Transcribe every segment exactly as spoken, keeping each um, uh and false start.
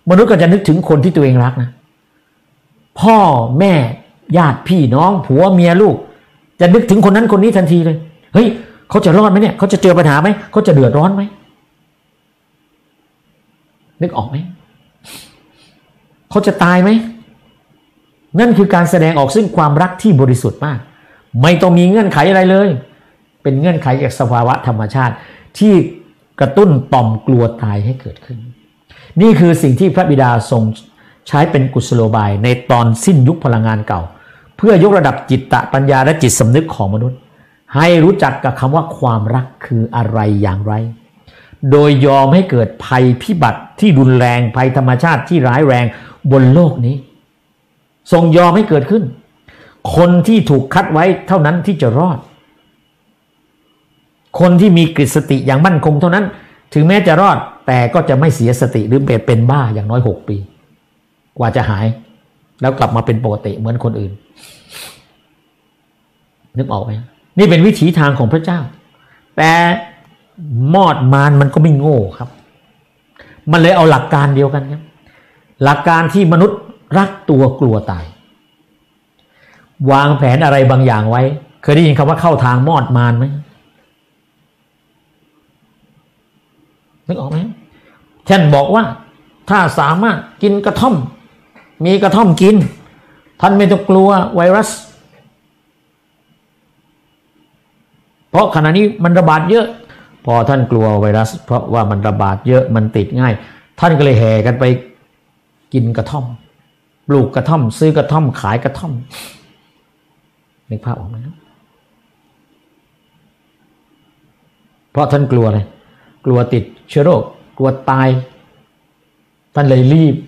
มนุษย์ก็จะนึกถึงคนที่ตัวเองรักนะพ่อแม่ญาติพี่น้องผัวเมียลูกจะนึกถึงคนนั้นคนนี้ทันทีเลยเฮ้ยเขาจะรอดไหมเนี่ยเขาจะเจอปัญหาไหมเขาจะเดือดร้อนไหมนึกออกไหมเขาจะตายไหมนั่นคือการแสดงออกซึ่งความรักที่บริสุทธิ์มากไม่ต้องมีเงื่อนไขอะไรเลยเป็นเงื่อนไขจากสภาวะธรรมชาติที่กระตุ้นต่อมกลัวตายให้เกิดขึ้นนี่คือสิ่งที่พระบิดาทรงใช้เป็นกุศโลบายในตอนสิ้นยุคพลังงานเก่าเพื่อยกระดับจิตตปัญญาและจิตสำนึกของมนุษย์ให้รู้จักกับคำว่าความรักคืออะไรอย่างไรโดยยอมให้เกิดภัยพิบัติที่รุนแรงภัยธรรมชาติที่ร้ายแรงบนโลกนี้ทรงยอมให้เกิดขึ้นคนที่ถูกคัดไว้เท่านั้นที่จะรอดคนที่มีกฤตสติอย่างมั่นคงเท่านั้นถึงแม้จะรอดแต่ก็จะไม่เสียสติหรือเป็นเป็นบ้าอย่างน้อยหกปีกว่าจะหายแล้วกลับมาเป็นปกติเหมือนคนอื่นนึกออกไหมนี่เป็นวิถีทางของพระเจ้าแต่มอดมารมันก็ไม่โง่ครับมันเลยเอาหลักการเดียวกันครับหลักการที่มนุษย์รักตัวกลัวตายวางแผนอะไรบางอย่างไว้เคยได้ยินคำว่าเข้าทางมอดมารไหมนึกออกไหมเช่นบอกว่าถ้าสามารถกินกระท่อมมีกระท่อมกินท่านไม่ต้องกลัวไวรัสเพราะขณะนี้มันระบาดเยอะพอท่านกลัวไวรัสเพราะว่ามันระบาดเยอะมันติดง่ายท่านก็เลยแห่กันไปกินกระท่อมปลูกกระท่อมซื้อกระท่อมขายกระท่อมนึกภาพออกไหมเพราะท่านกลัวอะไรกลัวติดเชื้อโรคกลัวตายท่านเลยรีบ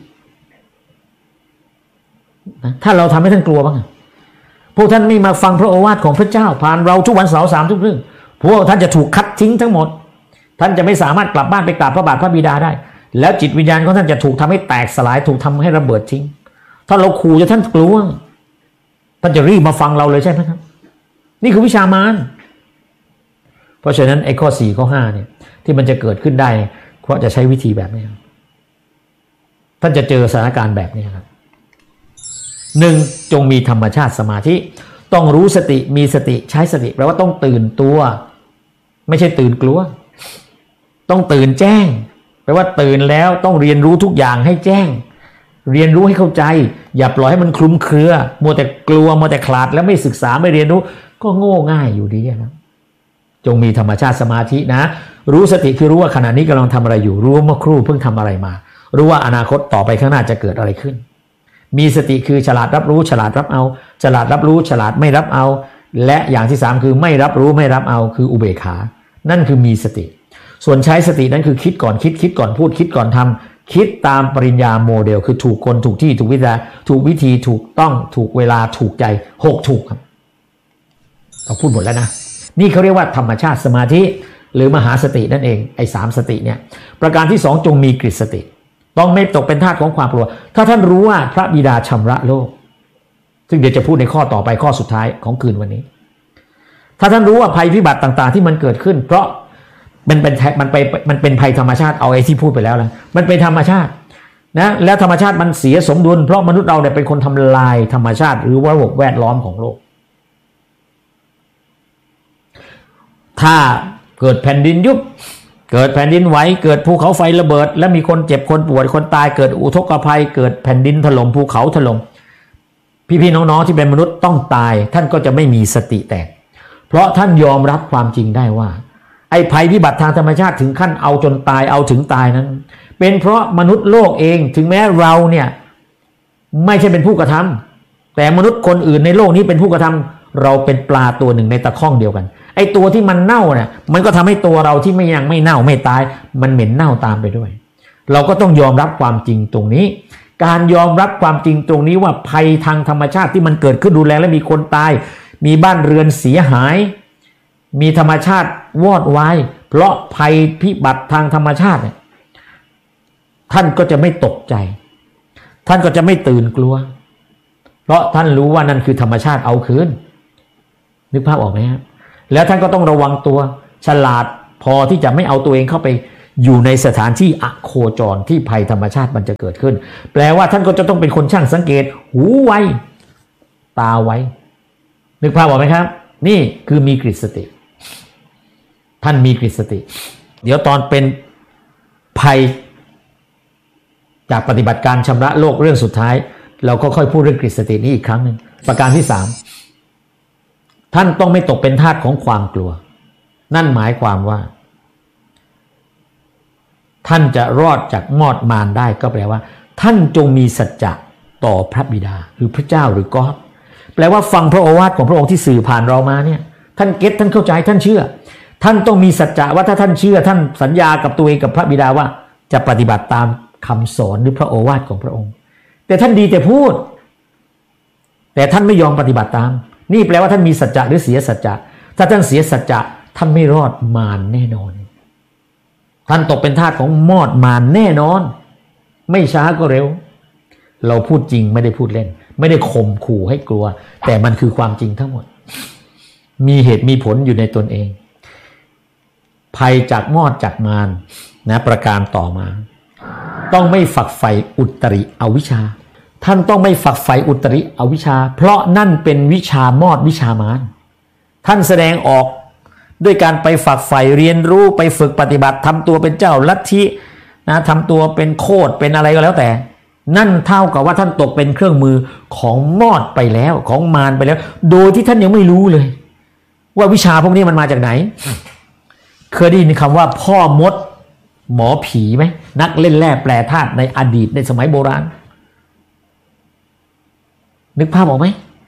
นะถ้าเราทำให้ท่านกลัวบ้างพวกท่านไม่มาฟังพระโอวาทของพระเจ้าผ่านเราทุกวันเสาร์สามทุ่มครึ่งพวกท่านจะถูกคัดทิ้งทั้งหมดท่านจะไม่สามารถกลับบ้านไปกราบพระบาทพระบิดาได้แล้วจิตวิญญาณของท่านจะถูกทำให้แตกสลายถูกทำให้ระเบิดทิ้งถ้าเราขู่จะท่านกลัวท่านจะรีบมาฟังเราเลยใช่ไหมครับนี่คือวิชามารเพราะฉะนั้นไอ้ข้อสี่ข้อห้าเนี่ยที่มันจะเกิดขึ้นได้เพราะจะใช้วิธีแบบนี้ท่านจะเจอสถานการณ์แบบนี้ครับหนึ่งจงมีธรรมชาติสมาธิต้องรู้สติมีสติใช้สติแปลว่าต้องตื่นตัวไม่ใช่ตื่นกลัวต้องตื่นแจ้งแปลว่าตื่นแล้วต้องเรียนรู้ทุกอย่างให้แจ้งเรียนรู้ให้เข้าใจอย่าปล่อยให้มันคลุมเครือมัวแต่กลัวมัวแต่ขลาดแล้วไม่ศึกษาไม่เรียนรู้ก็โง่ง่ายอยู่ดีนะจงมีธรรมชาติสมาธินะรู้สติคือรู้ว่าขณะนี้กำลังทำอะไรอยู่รู้ว่าเมื่อครู่เพิ่งทำอะไรมารู้ว่าอนาคตต่อไปข้างหน้าจะเกิดอะไรขึ้นมีสติคือฉลาดรับรู้ฉลาดรับเอาฉลาดรับรู้ฉลาดไม่รับเอาและอย่างที่สามคือไม่รับรู้ไม่รับเอาคืออุเบกขานั่นคือมีสติส่วนใช้สตินั้นคือคิดก่อนคิดคิดก่อนพูดคิดก่อนทำคิดตามปริญญาโมเดลคือถูกคนถูกที่ถูกวิธีถูกวิธีถูกต้องถูกเวลาถูกใจหกถูกครับเราพูดหมดแล้วนะนี่เขาเรียกว่าธรรมชาติสมาธิหรือมหาสตินั่นเองไอ้สามสติเนี่ยประการที่สองจงมีกฤตสติต้องไม่ตกเป็นทาสของความกลัวถ้าท่านรู้ว่าพระบิดาชำระโลกซึ่งเดี๋ยวจะพูดในข้อต่อไปข้อสุดท้ายของคืนวันนี้ถ้าท่านรู้ว่าภัยพิบัติต่างๆที่มันเกิดขึ้นเพราะมันเป็นมันไปมันเป็นภัยธรรมชาติเอาไอ้ที่พูดไปแล้วนะมันเป็นธรรมชาตินะแล้วธรรมชาติมันเสียสมดุลเพราะมนุษย์เราเนี่ยเป็นคนทำลายธรรมชาติหรือว่าระบบแวดล้อมของโลกถ้าเกิดแผ่นดินยุบเกิดแผ่นดินไหวเกิดภูเขาไฟระเบิดและมีคนเจ็บคนป่วยคนตายเกิดอุทกภัยเกิดแผ่นดินถล่มภูเขาถล่มพี่ๆน้องๆที่เป็นมนุษย์ต้องตายท่านก็จะไม่มีสติแตกเพราะท่านยอมรับความจริงได้ว่าไอ้ภัยพิบัติทางธรรมชาติถึงขั้นเอาจนตายเอาถึงตายนั้นเป็นเพราะมนุษย์โลกเองถึงแม้เราเนี่ยไม่ใช่เป็นผู้กระทำแต่มนุษย์คนอื่นในโลกนี้เป็นผู้กระทำเราเป็นปลาตัวหนึ่งในตะข้องเดียวกันไอ้ตัวที่มันเน่าเนี่ยมันก็ทำให้ตัวเราที่ไม่ยังไม่เน่าไม่ตายมันเหม็นเน่าตามไปด้วยเราก็ต้องยอมรับความจริงตรงนี้การยอมรับความจริงตรงนี้ว่าภัยทางธรรมชาติที่มันเกิดขึ้นรุนแรงและมีคนตายมีบ้านเรือนเสียหายมีธรรมชาติวอดวายเพราะภัยพิบัติทางธรรมชาติเนี่ยท่านก็จะไม่ตกใจท่านก็จะไม่ตื่นกลัวเพราะท่านรู้ว่านั่นคือธรรมชาติเอาคืนนึกภาพออกไหมครับแล้วท่านก็ต้องระวังตัวฉลาดพอที่จะไม่เอาตัวเองเข้าไปอยู่ในสถานที่อโคจรที่ภัยธรรมชาติมันจะเกิดขึ้นแปลว่าท่านก็จะต้องเป็นคนช่างสังเกตหูไวตาไวนึกภาพออกไหมครับนี่คือมีกฤตสติท่านมีกฤตสติเดี๋ยวตอนเป็นภัยจากปฏิบัติการชำระโลกเรื่องสุดท้ายเราก็ค่อยพูดเรื่องกฤตสตินี้อีกครั้งหนึ่งประการที่สามท่านต้องไม่ตกเป็นทาสของความกลัวนั่นหมายความว่าท่านจะรอดจากมอดมารได้ก็แปลว่าท่านจงมีสัจจะต่อพระบิดาหรือพระเจ้าหรือก็อดแปลว่าฟังพระโอวาทของพระองค์ที่สื่อผ่านเรามาเนี่ยท่านเก็ตท่านเข้าใจท่านเชื่อท่านต้องมีสัจจะว่าถ้าท่านเชื่อท่านสัญญากับตัวเองกับพระบิดาว่าจะปฏิบัติตามคำสอนหรือพระโอวาทของพระองค์แต่ท่านดีแต่พูดแต่ท่านไม่ยอมปฏิบัติตามนี่แปลว่าท่านมีสัจจะหรือเสียสัจจะถ้าท่านเสียสัจจะท่านไม่รอดมารแน่นอนท่านตกเป็นทาสของมอดมารแน่นอนไม่ช้าก็เร็วเราพูดจริงไม่ได้พูดเล่นไม่ได้ข่มขู่ให้กลัวแต่มันคือความจริงทั้งหมดมีเหตุมีผลอยู่ในตนเองภัยจากมอดจากมารนะประการต่อมาต้องไม่ฝักใฝ่อุตริอวิชชาท่านต้องไม่ฝักใฝ่อุตริอวิชชาเพราะนั่นเป็นวิชามอดวิชามารท่านแสดงออกด้วยการไปฝักใฝ่เรียนรู้ไปฝึกปฏิบัติทำตัวเป็นเจ้าลัทธินะทำตัวเป็นโคตรเป็นอะไรก็แล้วแต่นั่นเท่ากับว่าท่านตกเป็นเครื่องมือของมอดไปแล้วของมารไปแล้วโดยที่ท่านยังไม่รู้เลยว่าวิชาพวกนี้มันมาจากไหนเคยได้ยินคำว่าพ่อมดหมอผีไหมนักเล่นแร่แปรธาตุในอดีตในสมัยโบราณนึกภาพออกไหม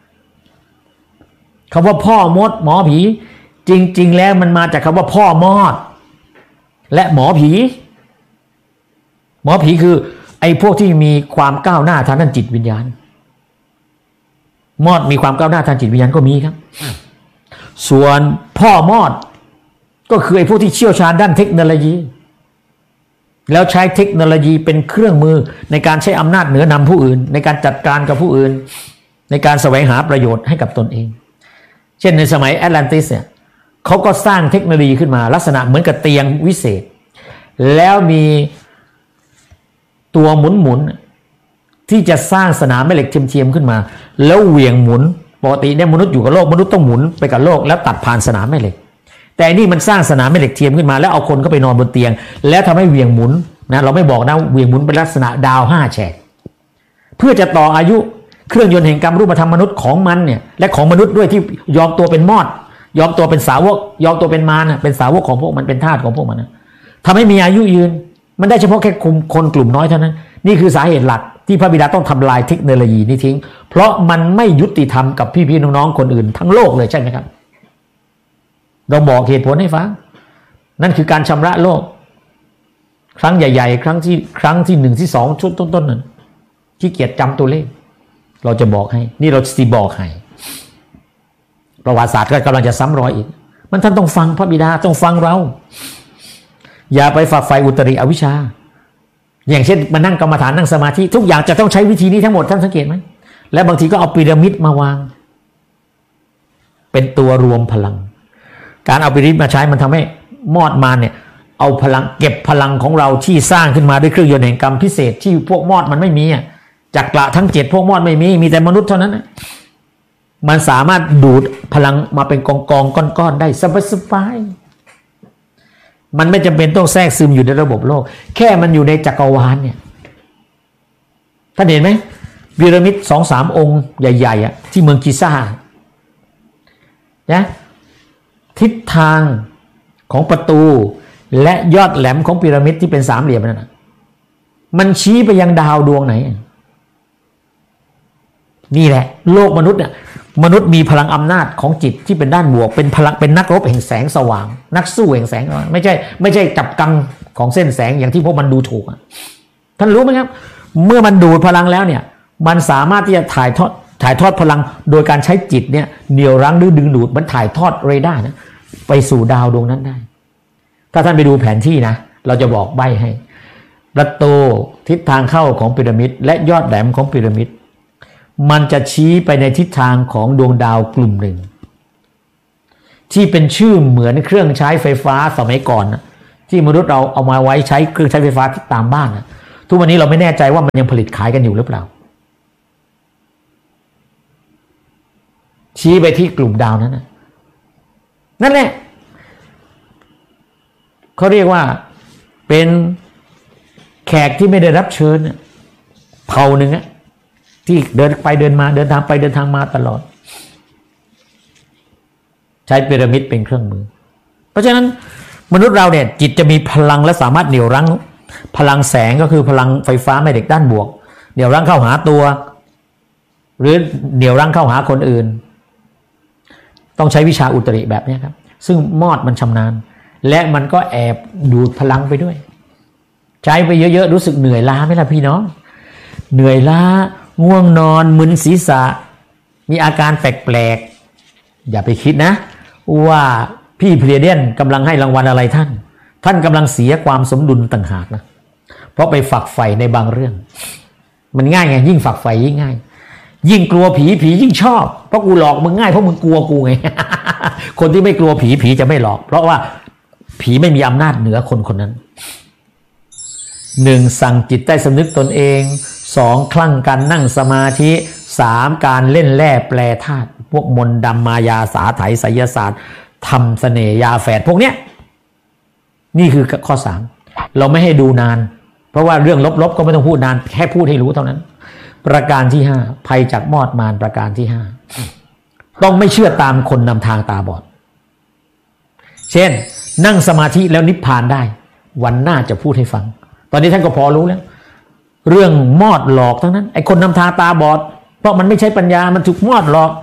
คำว่าพ่อมดหมอผีจริงๆแล้วมันมาจากคำว่าพ่อมอดและหมอผีหมอผีคือไอ้พวกที่มีความก้าวหน้าทางด้านจิตวิญญาณมอดมีความก้าวหน้าทางจิตวิญญาณก็มีครับส่วนพ่อมอดก็คือไอ้พวกที่เชี่ยวชาญด้านเทคโนโลยีแล้วใช้เทคโนโลยีเป็นเครื่องมือในการใช้อำนาจเหนือนำผู้อื่นในการจัดการกับผู้อื่นในการแสวงหาประโยชน์ให้กับตนเองเช่นในสมัยแอตแลนติสเนี่ยเขาก็สร้างเทคโนโลยีขึ้นมาลักษณะเหมือนกับเตียงวิเศษแล้วมีตัวหมุนๆที่จะสร้างสนามแม่เหล็กเทียมๆขึ้นมาแล้วเหวี่ยงหมุนปกติเนี่ยมนุษย์อยู่กับโลกมนุษย์ต้องหมุนไปกับโลกแล้วตัดผ่านสนามแม่เหล็กแต่นี่มันสร้างสนามแม่เหล็กเทียมขึ้นมาแล้วเอาคนเข้าไปนอนบนเตียงแล้วทำให้เหวี่ยงหมุนนะเราไม่บอกนะเหวี่ยงหมุนเป็นลักษณะดาวห้าแฉกเพื่อจะต่ออายุเครื่องยนต์แห่งกรรมรูปธรรมมนุษย์ของมันเนี่ยและของมนุษย์ด้วยที่ยอมตัวเป็นมอดยอมตัวเป็นสาวกยอมตัวเป็นมารนะเป็นสาวกของพวกมันเป็นทาสของพวกมันนะทำให้มีอายุยืนมันได้เฉพาะแค่คนกลุ่มน้อยเท่านั้นนี่คือสาเหตุหลักที่พระบิดาต้องทำลายเทคโนโลยีนี้ทิ้งเพราะมันไม่ยุติธรรมกับพี่ๆน้องๆคนอื่นทั้งโลกเลยใช่ไหมครับเราบอกเหตุผลให้ฟังนั่นคือการชำระโลกครั้งใหญ่ๆครั้งที่ครั้งที่หนึ่งที่สองชุดต้นๆนั้นขี้เกียจจำตัวเลขเราจะบอกให้นี่เราสิบอกให้ประวัติศาสตร์ก็กำลังจะซ้ำรอยอีกมันท่านต้องฟังพระบิดาต้องฟังเราอย่าไปฝักใฝ่อุตริอวิชชาอย่างเช่นมานั่งกรรมฐานนั่งสมาธิทุกอย่างจะต้องใช้วิธีนี้ทั้งหมดท่านสังเกตไหมและบางทีก็เอาพีระมิดมาวางเป็นตัวรวมพลังการเอาพีระมิดมาใช้มันทำให้มอดมารเนี่ยเอาพลังเก็บพลังของเราที่สร้างขึ้นมาด้วยเครื่องยนต์แห่งกรรมพิเศษที่พวกมอดมันไม่มีอ่ะจักระทั้งเจ็ดพวกมอดไม่มีมีแต่มนุษย์เท่านั้นมันสามารถดูดพลังมาเป็นกองกองก้อนๆได้สบายๆมันไม่จำเป็นต้องแทรกซึมอยู่ในระบบโลกแค่มันอยู่ในจักรวาลเนี่ยท่านเห็นไหมพีระมิดสองสามองค์ใหญ่ๆอ่ะที่เมืองกิซ่านะทิศทางของประตูและยอดแหลมของพีระมิดที่เป็นสามเหลี่ยมนั่นนะมันชี้ไปยังดาวดวงไหนนี่แหละโลกมนุษย์เนี่ยมนุษย์มีพลังอำนาจของจิตที่เป็นด้านบวกเป็นพลังเป็นนักรบแห่งแสงสว่างนักสู้แห่งแสงไม่ใช่ไม่ใช่จับกังของเส้นแสงอย่างที่พวกมันดูถูกอ่ะท่านรู้ไหมครับเมื่อมันดูดพลังแล้วเนี่ยมันสามารถที่จะถ่ายทอดถ่ายทอดพลังโดยการใช้จิตเนี่ยเหนี่ยวรั้งหรือดึงดูดมันถ่ายทอดเรดาร์นะไปสู่ดาวดวงนั้นได้ถ้าท่านไปดูแผนที่นะเราจะบอกใบ้ให้ประตูทิศทางเข้าของพีระมิดและยอดแหลมของพีระมิดมันจะชี้ไปในทิศทางของดวงดาวกลุ่มหนึ่งที่เป็นชื่อเหมือนเครื่องใช้ไฟฟ้าสมัยก่อนนะที่มนุษย์เราเอามาไว้ใช้เครื่องใช้ไฟฟ้าที่ตามบ้านนะทุกวันนี้เราไม่แน่ใจว่ามันยังผลิตขายกันอยู่หรือเปล่าชี้ไปที่กลุ่มดาวนั้นนะนั่นแหละเขาเรียกว่าเป็นแขกที่ไม่ได้รับเชิญเผ่าหนึ่งอะที่เดินไปเดินมาเดินทางไปเดินทางมาตลอดใช้พีระมิดเป็นเครื่องมือเพราะฉะนั้นมนุษย์เราเนี่ยจิตจะมีพลังและสามารถเหนี่ยวรั้งพลังแสงก็คือพลังไฟฟ้าแม่เหล็กด้านบวกเหนี่ยวรั้งเข้าหาตัวหรือเหนี่ยวรั้งเข้าหาคนอื่นต้องใช้วิชาอุตริแบบนี้ครับซึ่งมอดมันชำนาญและมันก็แอบดูดพลังไปด้วยใช้ไปเยอะๆรู้สึกเหนื่อยล้าไหมล่ะพี่น้องเหนื่อยล้าง่วงนอนมึนศีรษะมีอาการแปลกๆอย่าไปคิดนะว่าพี่เพลียเดียนกำลังให้รางวัลอะไรท่านท่านกำลังเสียความสมดุลต่างหากนะเพราะไปฝักใฝ่ในบางเรื่องมันง่ายไงยิ่งฝักใฝ่ยิ่งง่ายยิ่งกลัวผีผียิ่งชอบเพราะกูหลอกมึงง่ายเพราะมึงกลัวกูไง คนที่ไม่กลัวผีผีจะไม่หลอกเพราะว่าผีไม่มีอำนาจเหนือคนคนนั้นหนึ่งสั่งจิตใต้สำนึกตนเองสองคลั่งการนั่งสมาธิสามการเล่นแร่แปรธาตุพวกมนต์ดำมายาสาไถไสยศาสตร์ทำเสน่ห์ยาแฝดพวกเนี้ยนี่คือข้อสามเราไม่ให้ดูนานเพราะว่าเรื่องลบๆก็ไม่ต้องพูดนานแค่พูดให้รู้เท่านั้นประการที่ห้าภัยจากมอดมารประการที่ห้าต้องไม่เชื่อตามคนนำทางตาบอดเช่นนั่งสมาธิแล้วนิพพานได้วันหน้าจะพูดให้ฟังตอนนี้ท่านก็พอรู้แล้วเรื่องมอดหลอกทั้งนั้นไอ้คนนำทางตาบอดเพราะมันไม่ใช่ปัญญามันถูกมอดหลอก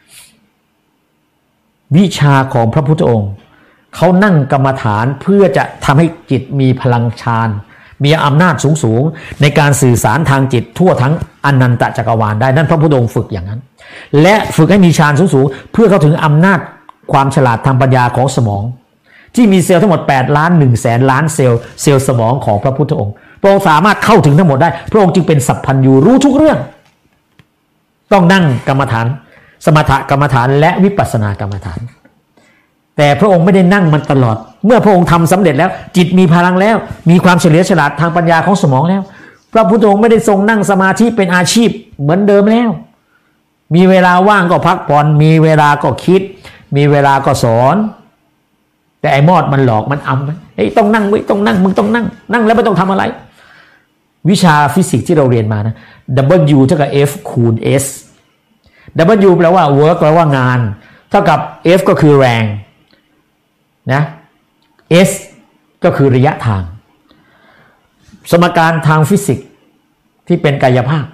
วิชาของพระพุทธองค์เขานั่งกรรมฐานเพื่อจะทำให้จิตมีพลังฌานมีอำนาจสูงๆในการสื่อสารทางจิตทั่วทั้งอนันตจักรวาลได้นั่นพระพุทธองค์ฝึกอย่างนั้นและฝึกให้มีฌานสูงๆเพื่อเข้าถึงอำนาจความฉลาดทางปัญญาของสมองที่มีเซลล์ทั้งหมดแปดล้านหนึ่งแสนล้านเซลล์เซลล์สมองของพระพุทธองค์พระองค์สามารถเข้าถึงทั้งหมดได้พระองค์จึงเป็นสัพพัญญูรู้ทุกเรื่องต้องนั่งกรรมฐานสมถกรรมฐานและวิปัสสนากรรมฐานแต่พระองค์ไม่ได้นั่งมันตลอดเมื่อพระองค์ทำสำเร็จแล้วจิตมีพลังแล้วมีความเฉลียวฉลาดทางปัญญาของสมองแล้วพระพุทธองค์ไม่ได้ทรงนั่งสมาธิเป็นอาชีพเหมือนเดิมแล้วมีเวลาว่างก็พักผ่อนมีเวลาก็คิดมีเวลาก็สอนแต่ไอ้มอดมันหลอกมันอำเฮ้ยต้องนั่งไว้ต้องนั่งมึงต้องนั่งนั่งแล้วไม่ต้องทำอะไรวิชาฟิสิกส์ที่เราเรียนมานะ W เท่ากับ F คูณ S W แปลว่า work แปลว่างานเท่ากับ F ก็คือแรงนะ S ก็คือระยะทางสมการทางฟิสิกส์ที่เป็นกายภาพ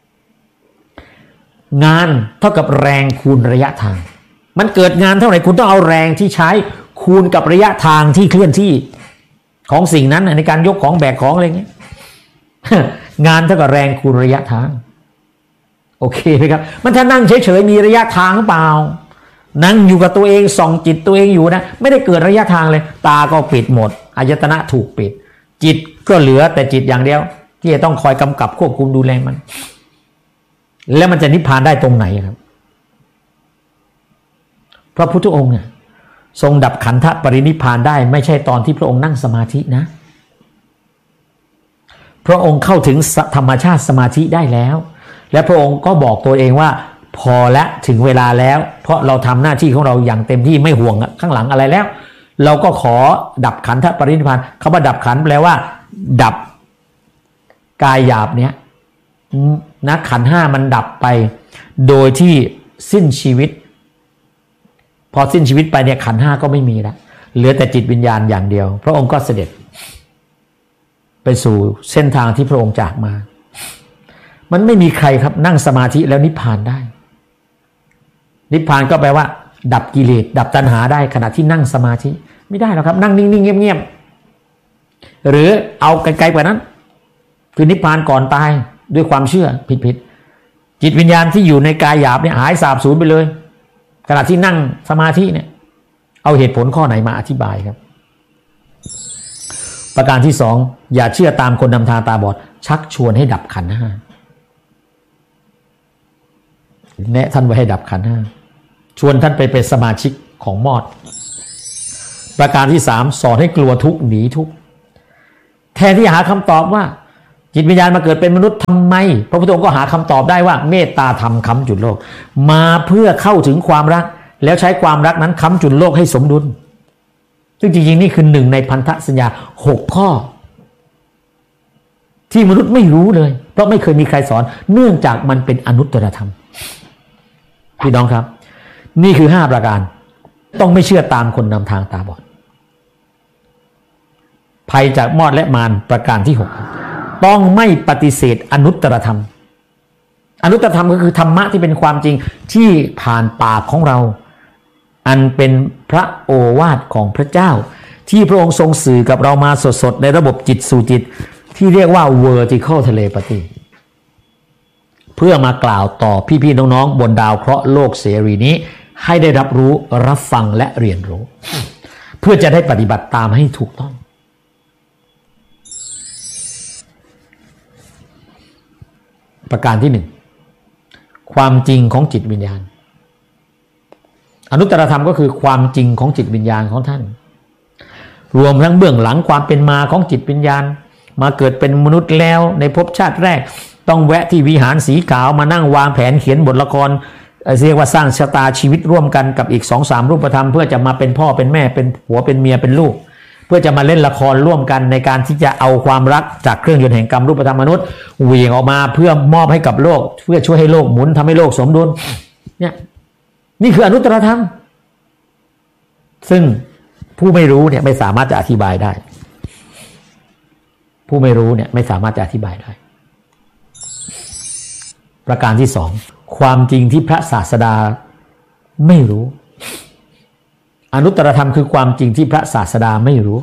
งานเท่ากับแรงคูณระยะทางมันเกิดงานเท่าไหร่คุณต้องเอาแรงที่ใช้คูณกับระยะทางที่เคลื่อนที่ของสิ่งนั้นในการยกของแบกของอะไรเงี้ย งานเท่ากับแรงคูณระยะทางโอเคไหมครับมันถ้านั่งเฉยๆมีระยะทางเปล่านั่งอยู่กับตัวเองส่องจิตตัวเองอยู่นะไม่ได้เกิดระยะทางเลยตาก็ปิดหมดอายตนะถูกปิดจิตก็เหลือแต่จิตอย่างเดียวที่จะต้องคอยกำกับควบคุมดูแลมันแล้วมันจะนิพพานได้ตรงไหนครับพระพุทธองค์เนี่ยทรงดับขันธปรินิพพานได้ไม่ใช่ตอนที่พระองค์นั่งสมาธินะพระองค์เข้าถึงธรรมชาติสมาธิได้แล้วและพระองค์ก็บอกตัวเองว่าพอและถึงเวลาแล้วเพราะเราทำหน้าที่ของเราอย่างเต็มที่ไม่ห่วงข้างหลังอะไรแล้วเราก็ขอดับขันธปรินิพพานคำว่าดับขันแปลว่าดับกายหยาบเนี้ยนะขันห้ามันดับไปโดยที่สิ้นชีวิตพอสิ้นชีวิตไปเนี่ยขันห้าก็ไม่มีแล้วเหลือแต่จิตวิญญาณอย่างเดียวพระองค์ก็เสด็จไปสู่เส้นทางที่พระองค์จากมามันไม่มีใครครับนั่งสมาธิแล้วนิพพานได้นิพพานก็แปลว่าดับกิเลสดับตัณหาได้ขณะที่นั่งสมาธิไม่ได้หรอกครับนั่งนิ่งๆเงียบๆหรือเอาไกลๆกว่านั้นคือนิพพานก่อนตายด้วยความเชื่อผิดๆจิตวิญญาณที่อยู่ในกายหยาบเนี่ยหายสาบสูญไปเลยขณะที่นั่งสมาธิเนี่ยเอาเหตุผลข้อไหนมาอธิบายครับประการที่สองอย่าเชื่อตามคนนำทางตาบอดชักชวนให้ดับขันธ์ห้าแนะท่านไว้ให้ดับขันธ์ห้าชวนท่านไปเป็นสมาชิกของมอดประการที่สามสอนให้กลัวทุกข์หนีทุกข์แทนที่หาคำตอบว่าจิตวิญญาณมาเกิดเป็นมนุษย์ทำไมพระพุทธองค์ก็หาคำตอบได้ว่าเมตตาธรรมค้ำจุนโลกมาเพื่อเข้าถึงความรักแล้วใช้ความรักนั้นค้ำจุนโลกให้สมดุลซึ่งจริงๆนี่คือหนึ่งในพันธสัญญาหกข้อที่มนุษย์ไม่รู้เลยเพราะไม่เคยมีใครสอนเนื่องจากมันเป็นอนุตตรธรรมพี่น้องครับนี่คือห้าประการต้องไม่เชื่อตามคนนำทางตาบอดภัยจากมอดและมารประการที่หกต้องไม่ปฏิเสธอนุตตรธรรมอนุตตรธรรมก็คือธรรมะที่เป็นความจริงที่ผ่านปากของเราอันเป็นพระโอวาทของพระเจ้าที่พระองค์ทรงสื่อกับเรามาสดๆในระบบจิตสู่จิตที่เรียกว่า vertical telepathy เพื่อมากล่าวต่อพี่ๆน้องๆบนดาวเคราะห์โลกเสรีนี้ให้ได้รับรู้รับฟังและเรียนรู้เพื่อจะได้ปฏิบัติตามให้ถูกต้องประการที่หนึ่งความจริงของจิตวิญญาณอนุตตรธรรมก็คือความจริงของจิตวิญญาณของท่านรวมทั้งเบื้องหลังความเป็นมาของจิตวิญญาณมาเกิดเป็นมนุษย์แล้วในภพชาติแรกต้องแวะที่วิหารสีขาวมานั่งวางแผนเขียนบทละครเรียกว่าสร้างชะตาชีวิตร่วมกันกับอีก สองสาม รูปธรรมเพื่อจะมาเป็นพ่อเป็นแม่เป็นผัวเป็นเมียเป็นลูกเพื่อจะมาเล่นละครร่วมกันในการที่จะเอาความรักจากเครื่องยนต์แห่งกรรมรูปธรรมมนุษย์เหวี่ยงออกมาเพื่อมอบให้กับโลกเพื่อช่วยให้โลกหมุนทำให้โลกสมดุลเนี่ยนี่คืออนุตตรธรรมซึ่งผู้ไม่รู้เนี่ยไม่สามารถจะอธิบายได้ผู้ไม่รู้เนี่ยไม่สามารถจะอธิบายได้ประการที่สองความจริงที่พระศาสดาไม่รู้อนุตตรธรรมคือความจริงที่พระศาสดาไม่รู้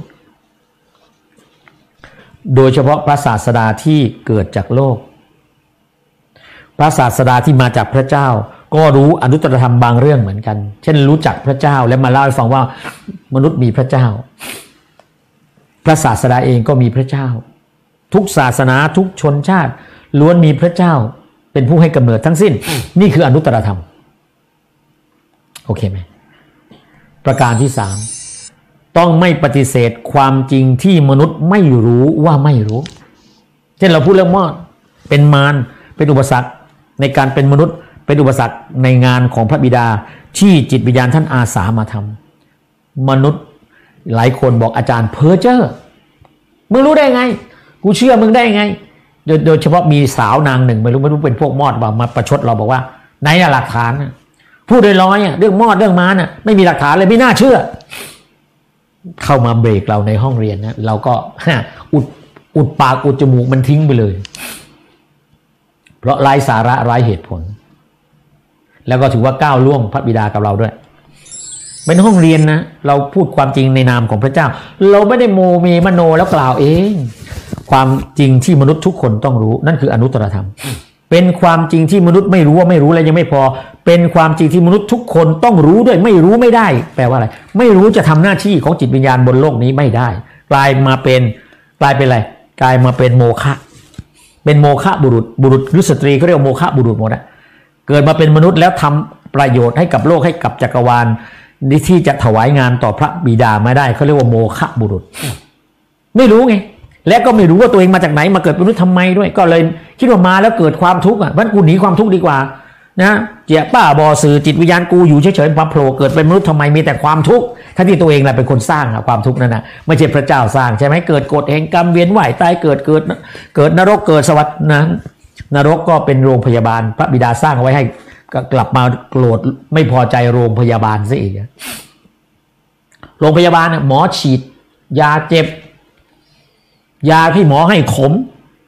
โดยเฉพาะพระศาสดาที่เกิดจากโลกพระศาสดาที่มาจากพระเจ้าก็รู้อนุตตรธรรมบางเรื่องเหมือนกันเช่นรู้จักพระเจ้าและมาเล่าให้ฟังว่ามนุษย์มีพระเจ้าพระศาสดาเองก็มีพระเจ้าทุกศาสนาทุกชนชาติล้วนมีพระเจ้าเป็นผู้ให้กำเนิดทั้งสิ้นนี่คืออนุตตรธรรมโอเคไหมประการที่สามต้องไม่ปฏิเสธความจริงที่มนุษย์ไม่รู้ว่าไม่รู้เช่นเราพูดเรื่องมอดเป็นมารเป็นอุปสรรคในการเป็นมนุษย์เป็นอุปสรรคในงานของพระบิดาที่จิตวิญญาณท่านอาสามาทำมนุษย์หลายคนบอกอาจารย์เพ้อเจ้อมึงรู้ได้ไงกูเชื่อมึงได้ไงโดยโดยเฉพาะมีสาวนางหนึ่งไม่รู้ไม่รู้เป็นพวกมอดมาประชดเราบอกว่าไหนอะหลักฐานพูดโดยลอยอ่ะเรื่องมอดเรื่องม้าน่ะไม่มีหลักฐานเลยไม่น่าเชื่อเข้ามาเบรกเราในห้องเรียนนะเราก็อุดอุดปากอุดจมูกมันทิ้งไปเลยเพราะไร้สาระไร้เหตุผลแล้วก็ถือว่าก้าวล่วงพระบิดากับเราด้วยเป็นห้องเรียนนะเราพูดความจริงในนามของพระเจ้าเราไม่ได้โมเมมโนแล้วกล่าวเองความจริงที่มนุษย์ทุกคนต้องรู้นั่นคืออนุตตรธรรมเป็นความจริงที่มนุษย์ไม่รู้ว่าไม่รู้แล้วยังไม่พอเป็นความจริงที่มนุษย์ทุกคนต้องรู้ด้วยไม่รู้ไม่ได้แปลว่าอะไรไม่รู้จะทำหน้าที่ของจิตวิญญาณบนโลกนี้ไม่ได้กลายมาเป็นกลายเป็นอะไรกลายมาเป็นโมฆะเป็นโมฆะบุรุษบุรุษหรือสตรีเขาเรียกว่าโมฆะบุรุษหมดอะเกิดมาเป็นมนุษย์แล้วทำประโยชน์ให้กับโลกให้กับจักรวาลที่จะถวายงานต่อพระบิดาไม่ได้เขาเรียกว่าโมฆะบุรุษไม่รู้ไงและก็ไม่รู้ว่าตัวเองมาจากไหนมาเกิดเป็นมนุษย์ทำไมด้วยก็เลยคิดว่ามาแล้วเกิดความทุกข์อ่ะเพราะกูหนีความทุกข์ดีกว่านะเจี๊ยป้าบอสื่อจิตวิญญาณกูอยู่เฉยๆมาโผล่เกิดเป็นมนุษย์ทำไมมีแต่ความทุกข์ทั้งที่ตัวเองแหละเป็นคนสร้างความทุกข์นั่นนะไม่ใช่พระเจ้าสร้างใช่ไหมเกิดกฎแห่งกรรมเวียนว่ายตายเกิดเกิดเกิดนรกเกิดสวรรค์นั้นนรกก็เป็นโรงพยาบาลพระบิดาสร้างไว้ให้ก็กลับมาโกรธไม่พอใจโรงพยาบาลซะอีกโรงพยาบาลหมอฉีดยาเจ็บยาที่หมอให้ขม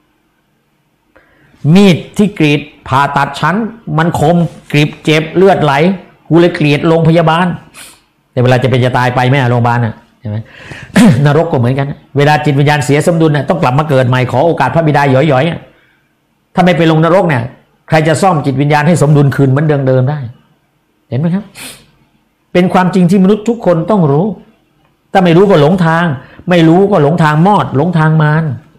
มีดที่กรีดผ่าตัดชั้นมันคมกรีบเจ็บเลือดไหลกูเลยเกลียดโรงพยาบาลแต่เวลาจะเป็นจะตายไปแม่โรงพยาบาลน่ะใช่ไหม นรกก็เหมือนกันเวลาจิตวิญญาณเสียสมดุลน่ะต้องกลับมาเกิดใหม่ขอโอกาสพระบิดาหย่อยๆถ้าไม่ไปลงนรกเนี่ยใครจะซ่อมจิตวิญญาณให้สมดุลคืนเหมือนเดิมเดิมได้เห็นไหมครับเป็นความจริงที่มนุษย์ทุกคนต้องรู้ถ้าไม่รู้ก็หลงทางไม่รู้ก็หลงทางมอดหลงทางมาร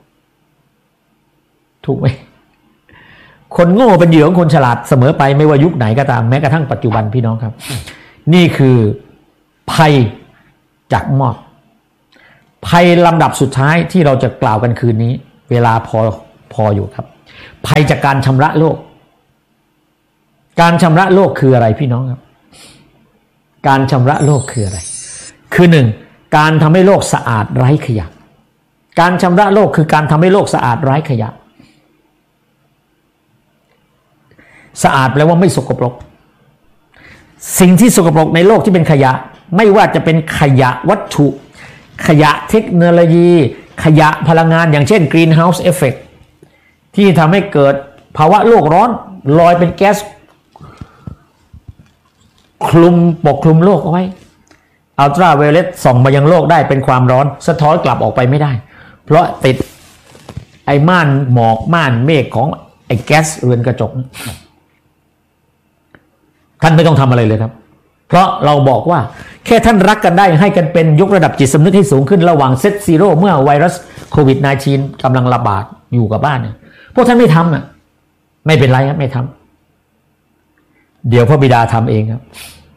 ถูกไหมคนโง่เป็นเหยื่อของคนฉลาดเสมอไปไม่ว่ายุคไหนก็ตามแม้กระทั่งปัจจุบันพี่น้องครับนี่คือภัยจากมอดภัยลำดับสุดท้ายที่เราจะกล่าวกันคืนนี้เวลาพอพออยู่ครับภัยจากการชำระโลกการชำระโลกคืออะไรพี่น้องครับการชำระโลกคืออะไรคือหนึ่งการทำให้โลกสะอาดไร้ขยะการชำระโลกคือการทำให้โลกสะอาดไร้ขยะสะอาดแปลว่าไม่สกปรกสิ่งที่สกปรกในโลกที่เป็นขยะไม่ว่าจะเป็นขยะวัตถุขยะเทคโนโลยีขยะพลังงานอย่างเช่น Greenhouse Effect ที่ทำให้เกิดภาวะโลกร้อนลอยเป็นแก๊สคลุมปกคลุมโลกเอาไว้อัลตราไวโอเลตส่องมายังโลกได้เป็นความร้อนสะท้อนกลับออกไปไม่ได้เพราะติดไอ้ม่านหมอกม่านเมฆของไอ้แก๊สเรือนกระจกท่านไม่ต้องทำอะไรเลยครับเพราะเราบอกว่าแค่ท่านรักกันได้ให้กันเป็นยกระดับจิตสำนึกให้สูงขึ้นระหว่างเซตซีโร่เมื่อไวรัสโควิด สิบเก้า กำลังระบาดอยู่กับบ้านเนี่ยพวกท่านไม่ทำอ่ะไม่เป็นไรครับไม่ทำเดี๋ยวพระบิดาทำเองครับ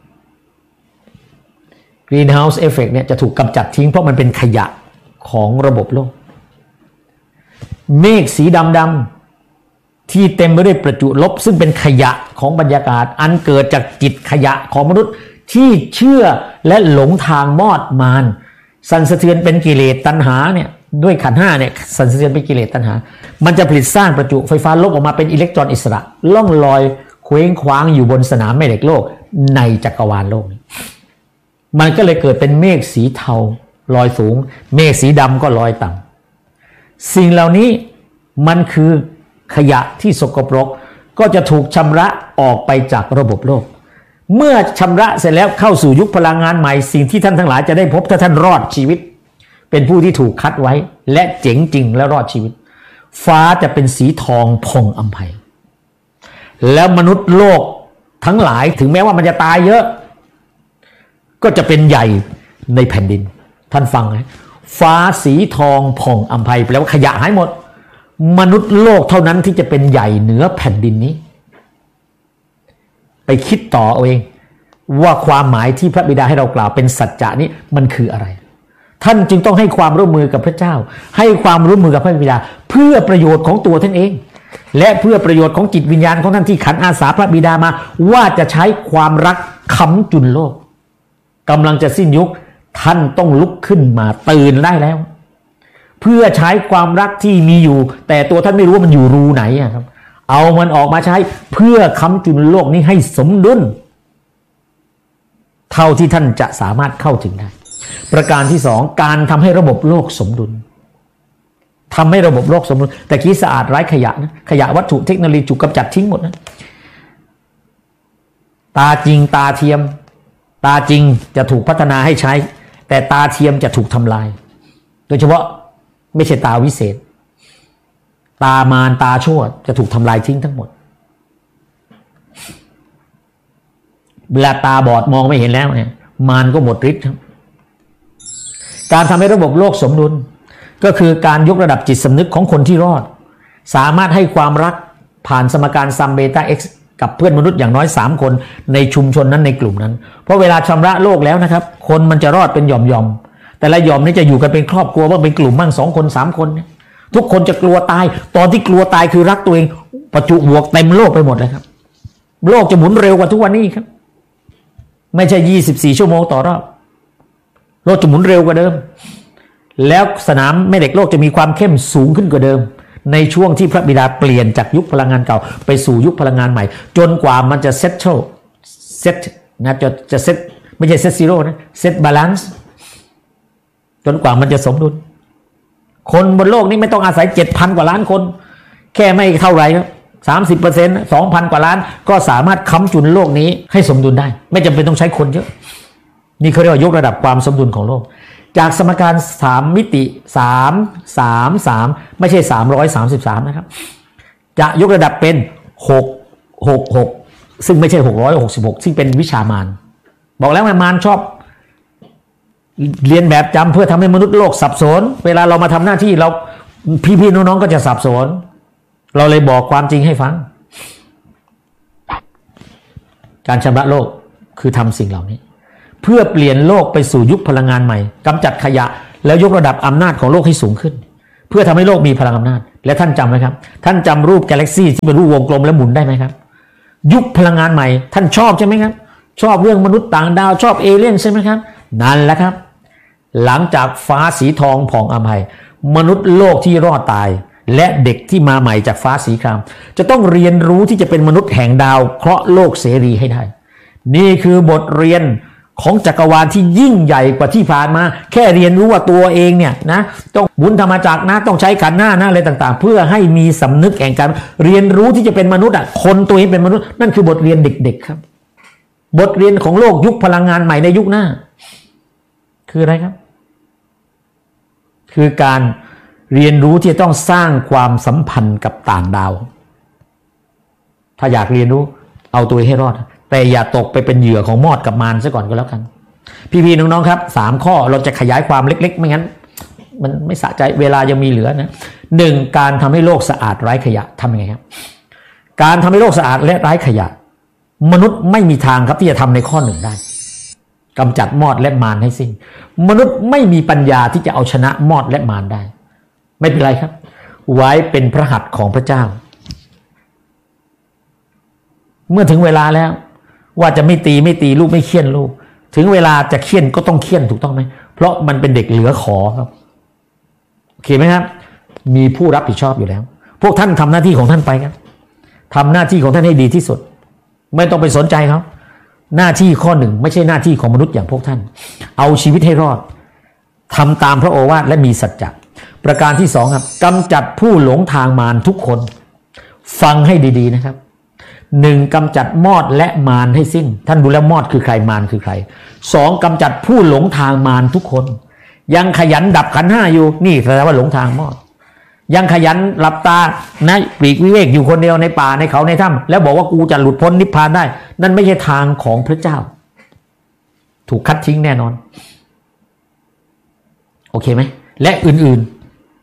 Greenhouse Effect เนี่ยจะถูกกำจัดทิ้งเพราะมันเป็นขยะของระบบโลกเมฆสีดำดำที่เต็มไปด้วยประจุลบซึ่งเป็นขยะของบรรยากาศอันเกิดจากจิตขยะของมนุษย์ที่เชื่อและหลงทางมอดมานสั่นสะเทือนเป็นกิเลสตัณหาเนี่ยด้วยขันธ์ห้าเนี่ยสั่นสะเทือนเป็นกิเลสตัณหามันจะผลิตสร้างประจุไฟฟ้าลบออกมาเป็นอิเล็กตรอนอิสระล่องลอยเคว้งคว้างอยู่บนสนามแม่เหล็กโลกในจักรวาลโลกนี้มันก็เลยเกิดเป็นเมฆสีเทาลอยสูงเมฆสีดำก็ลอยต่ำสิ่งเหล่านี้มันคือขยะที่สกปรกก็จะถูกชำระออกไปจากระบบโลกเมื่อชำระเสร็จแล้วเข้าสู่ยุคพลังงานใหม่สิ่งที่ท่านทั้งหลายจะได้พบถ้าท่านรอดชีวิตเป็นผู้ที่ถูกคัดไว้และเจ๋งจริงและรอดชีวิตฟ้าจะเป็นสีทองผ่องอำไพแล้วมนุษย์โลกทั้งหลายถึงแม้ว่ามันจะตายเยอะก็จะเป็นใหญ่ในแผ่นดินท่านฟังนะฟ้าสีทองผ่องอำไพแปลว่าขยะหายหมดมนุษย์โลกเท่านั้นที่จะเป็นใหญ่เหนือแผ่นดินนี้ไปคิดต่อเอาเองว่าความหมายที่พระบิดาให้เรากล่าวเป็นสัจจะนี้มันคืออะไรท่านจึงต้องให้ความร่วมมือกับพระเจ้าให้ความร่วมมือกับพระบิดาเพื่อประโยชน์ของตัวท่านเองและเพื่อประโยชน์ของจิตวิญญาณของท่านที่ขันอาสาพระบิดามาว่าจะใช้ความรักค้ำจุนโลกกำลังจะสิ้นยุคท่านต้องลุกขึ้นมาตื่นได้แล้วเพื่อใช้ความรักที่มีอยู่แต่ตัวท่านไม่รู้ว่ามันอยู่รูไหนครับเอามันออกมาใช้เพื่อค้ำจุนโลกนี้ให้สมดุลเท่าที่ท่านจะสามารถเข้าถึงได้ประการที่สองการทำให้ระบบโลกสมดุลทำให้ระบบโลกสมดุลแต่กี้สะอาดไร้ขยะนะขยะวัตถุเทคโนโลยีถูกกำจัดทิ้งหมดนะตาจริงตาเทียมตาจริงจะถูกพัฒนาให้ใช้แต่ตาเทียมจะถูกทำลายโดยเฉพาะไม่ใช่ตาวิเศษตามารตาชั่วจะถูกทำลายทิ้งทั้งหมดเวลาตาบอดมองไม่เห็นแล้วเนี่ยมารก็หมดฤทธิ์ครับการทำให้ระบบโลกสมดุลก็คือการยกระดับจิตสำนึกของคนที่รอดสามารถให้ความรักผ่านสมการซัมเบต้าเอ็กซ์กับเพื่อนมนุษย์อย่างน้อยสามคนในชุมชนนั้นในกลุ่มนั้นเพราะเวลาชำระโลกแล้วนะครับคนมันจะรอดเป็นหย่อมๆแต่ละหย่อมนี้จะอยู่กันเป็นครอบครัวบ้างเป็นกลุ่มบ้างสองคนสามคนเนี่ยทุกคนจะกลัวตายตอนที่กลัวตายคือรักตัวเองประจุบวกเต็มโลกไปหมดเลยครับโลกจะหมุนเร็วกว่าทุกวันนี้ครับไม่ใช่ยี่สิบสี่ชั่วโมงต่อรอบโลกจะหมุนเร็วกว่าเดิมแล้วสนามแม่เหล็กโลกจะมีความเข้มสูงขึ้นกว่าเดิมในช่วงที่พระบิดาเปลี่ยนจากยุคพลังงานเก่าไปสู่ยุคพลังงานใหม่จนกว่ามันจะเซตเทิลเซตนะจะจะเซตไม่ใช่เซตซีโร่นะเซตบาลานซ์จนกว่ามันจะสมดุลคนบนโลกนี้ไม่ต้องอาศัย เจ็ดพัน กว่าล้านคนแค่ไม่เท่าไหร่ครับ สามสิบเปอร์เซ็นต์ สองพัน กว่าล้านก็สามารถค้ำจุนโลกนี้ให้สมดุลได้ไม่จำเป็นต้องใช้คนเยอะนี่เขาเรียกว่ายกระดับความสมดุลของโลกจากสมการสามมิติสาม สาม สามไม่ใช่สามร้อยสามสิบสามนะครับจะยกระดับเป็นหก หก หกซึ่งไม่ใช่หกร้อยหกสิบหกซึ่งเป็นวิชามารบอกแล้วไงมารชอบเรียนแบบจำเพื่อทำให้มนุษย์โลกสับสนเวลาเรามาทำหน้าที่เราพี่ๆน้องๆก็จะสับสนเราเลยบอกความจริงให้ฟังการชำระโลกคือทำสิ่งเหล่านี้เพื่อเปลี่ยนโลกไปสู่ยุคพลังงานใหม่กำจัดขยะแล้วยกระดับอำนาจของโลกให้สูงขึ้นเพื่อทำให้โลกมีพลังอำนาจและท่านจำไหมครับท่านจำรูปกาแล็กซี่ที่เป็นรูปวงกลมและหมุนได้ไหมครับยุคพลังงานใหม่ท่านชอบใช่ไหมครับชอบเรื่องมนุษย์ต่างดาวชอบเอเลี่ยนใช่ไหมครับนั่นแหละครับหลังจากฟ้าสีทองผ่องอภัยมนุษย์โลกที่รอดตายและเด็กที่มาใหม่จากฟ้าสีครามจะต้องเรียนรู้ที่จะเป็นมนุษย์แห่งดาวเคราะห์โลกเสรีให้ได้นี่คือบทเรียนของจักรวาลที่ยิ่งใหญ่กว่าที่ผ่านมาแค่เรียนรู้ว่าตัวเองเนี่ยนะต้องบุญธรรมจักรนะต้องใช้ขันธ์หน้านะอะไรต่างๆเพื่อให้มีสำนึกแห่งการเรียนรู้ที่จะเป็นมนุษย์อ่ะคนตัวเองเป็นมนุษย์นั่นคือบทเรียนเด็กๆครับบทเรียนของโลกยุคพลังงานใหม่ในยุคหน้าคืออะไรครับคือการเรียนรู้ที่จะต้องสร้างความสัมพันธ์กับต่างดาวถ้าอยากเรียนรู้เอาตัวให้รอดแต่อย่าตกไปเป็นเหยื่อของมอดกับมารซะก่อนก็แล้วกันพี่ๆน้องๆครับสามข้อเราจะขยายความเล็กๆไม่งั้นมันไม่สะใจเวลายังมีเหลือนะหนึ่งการทำให้โลกสะอาดไร้ขยะทำยังไงครับการทำให้โลกสะอาดและไร้ขยะมนุษย์ไม่มีทางครับที่จะทำในข้อหนึ่งได้กำจัดมอดและมารให้สิ้นมนุษย์ไม่มีปัญญาที่จะเอาชนะมอดและมารได้ไม่เป็นไรครับไว้เป็นพระหัตถ์ของพระเจ้าเมื่อถึงเวลาแล้วว่าจะไม่ตีไม่ตีลูกไม่เคี่ยนลูกถึงเวลาจะเคี่ยนก็ต้องเคี่ยนถูกต้องไหมเพราะมันเป็นเด็กเหลือขอครับโอเคไหมครับมีผู้รับผิดชอบอยู่แล้วพวกท่านทำหน้าที่ของท่านไปครับทำหน้าที่ของท่านให้ดีที่สุดไม่ต้องไปสนใจเขาหน้าที่ข้อหนึ่งไม่ใช่หน้าที่ของมนุษย์อย่างพวกท่านเอาชีวิตให้รอดทำตามพระโอวาทและมีสัจจะประการที่สองครับกำจัดผู้หลงทางมารทุกคนฟังให้ดีๆนะครับหนึ่งกำจัดมอดและมารให้สิ้นท่านดูแล้วมอดคือใครมารคือใครสองกำจัดผู้หลงทางมารทุกคนยังขยันดับขันธ์ห้าอยู่นี่แสดงว่าหลงทางมอดยังขยันหลับตานะปลีกวิเวกอยู่คนเดียวในป่าในเขาในถ้ำแล้วบอกว่ากูจะหลุดพ้นนิพพานได้นั่นไม่ใช่ทางของพระเจ้าถูกคัดทิ้งแน่นอนโอเคไหมและอื่น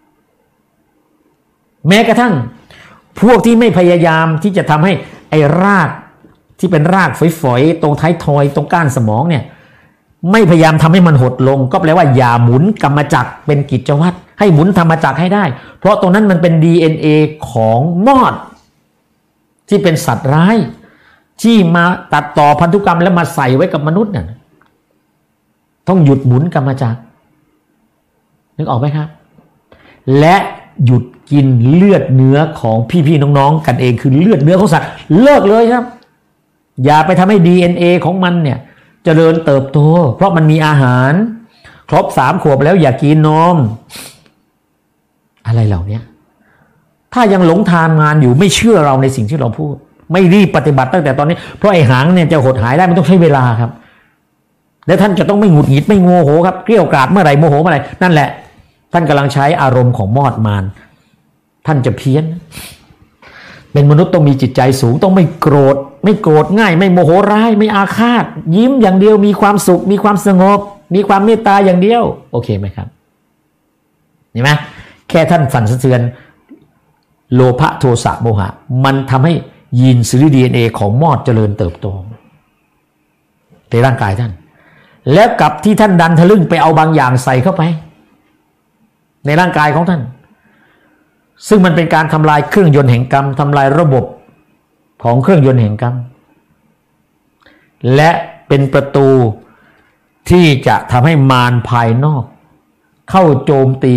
ๆแม้กระทั่งพวกที่ไม่พยายามที่จะทำให้ไอ้รากที่เป็นรากฝอยๆตรงท้ายทอยตรงก้านสมองเนี่ยไม่พยายามทำให้มันหดลงก็แปลว่าอย่าหมุนกรรมจักรเป็นกิจวัตรให้หมุนธรรมจักรให้ได้เพราะตรงนั้นมันเป็น ดี เอ็น เอ ของมอดที่เป็นสัตว์ร้ายที่มาตัดต่อพันธุกรรมแล้วมาใส่ไว้กับมนุษย์เนี่ยต้องหยุดหมุนกรรมจักรนึกออกไหมครับและหยุดกินเลือดเนื้อของพี่ๆน้องๆกันเองคือเลือดเนื้อของสัตว์เลิกเลยครับอย่าไปทำให้ ดี เอ็น เอ ของมันเนี่ยเจริญเติบโตเพราะมันมีอาหารครบสามขวบแล้วอย่ากินนมอะไรเหล่านี้ถ้ายังหลงทางงานอยู่ไม่เชื่อเราในสิ่งที่เราพูดไม่รีบปฏิบัติตั้งแต่ตอนนี้เพราะไอ้หางเนี่ยจะหดหายได้มันต้องใช้เวลาครับและท่านจะต้องไม่หงุดหงิดไม่โมโหครับเกลี้ยกล่อมเมื่อไหร่โมโหเมื่อไหร่นั่นแหละท่านกำลังใช้อารมณ์ของมอดมารท่านจะเพี้ยนเป็นมนุษย์ต้องมีจิตใจสูงต้องไม่โกรธไม่โกรธง่ายไม่โมโหร้ายไม่อาฆาตยิ้มอย่างเดียวมีความสุขมีความสงบมีความเมตตาอย่างเดียวโอเคไหมครับเห็นไหมแค่ท่านสั่นสะเทือนโลภะโทสะโมหะมันทำให้ยีนซีรี ดี เอ็น เอ ของมอดเจริญเติบโตในร่างกายท่านแล้วกับที่ท่านดันทะลึ่งไปเอาบางอย่างใส่เข้าไปในร่างกายของท่านซึ่งมันเป็นการทำลายเครื่องยนต์แห่งกรรมทำลายระบบของเครื่องยนต์แห่งกรรมและเป็นประตูที่จะทำให้มารภายนอกเข้าโจมตี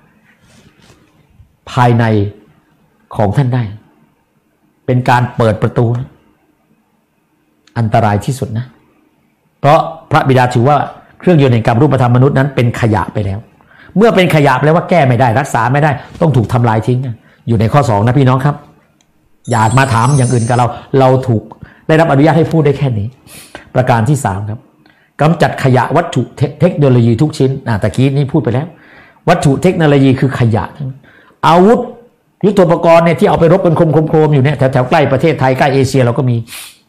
ภายในของท่านได้เป็นการเปิดประตูอันตรายที่สุดนะเพราะพระบิดาถือว่าเครื่องยนต์แห่งกรรมรูปธรรมมนุษย์นั้นเป็นขยะไปแล้วเมื่อเป็นขยะแล้วว่าแก้ไม่ได้รักษาไม่ได้ต้องถูกทำลายทิ้งอยู่ในข้อสองนะพี่น้องครับอย่ามาถามอย่างอื่นกับเราเราถูกได้รับอนุญาตให้พูดได้แค่นี้ประการที่สามครับกำจัดขยะวัตถุเทคโนโลยีทุกชิ้นอ่ะตะกี้นี้พูดไปแล้ววัตถุเทคโนโลยีคือขยะอาวุธยุทโธปกรณ์เนี่ยที่เอาไปรบกันโครมๆอยู่เนี่ยแถวๆใกล้ประเทศไทยใกล้เอเชียเราก็มี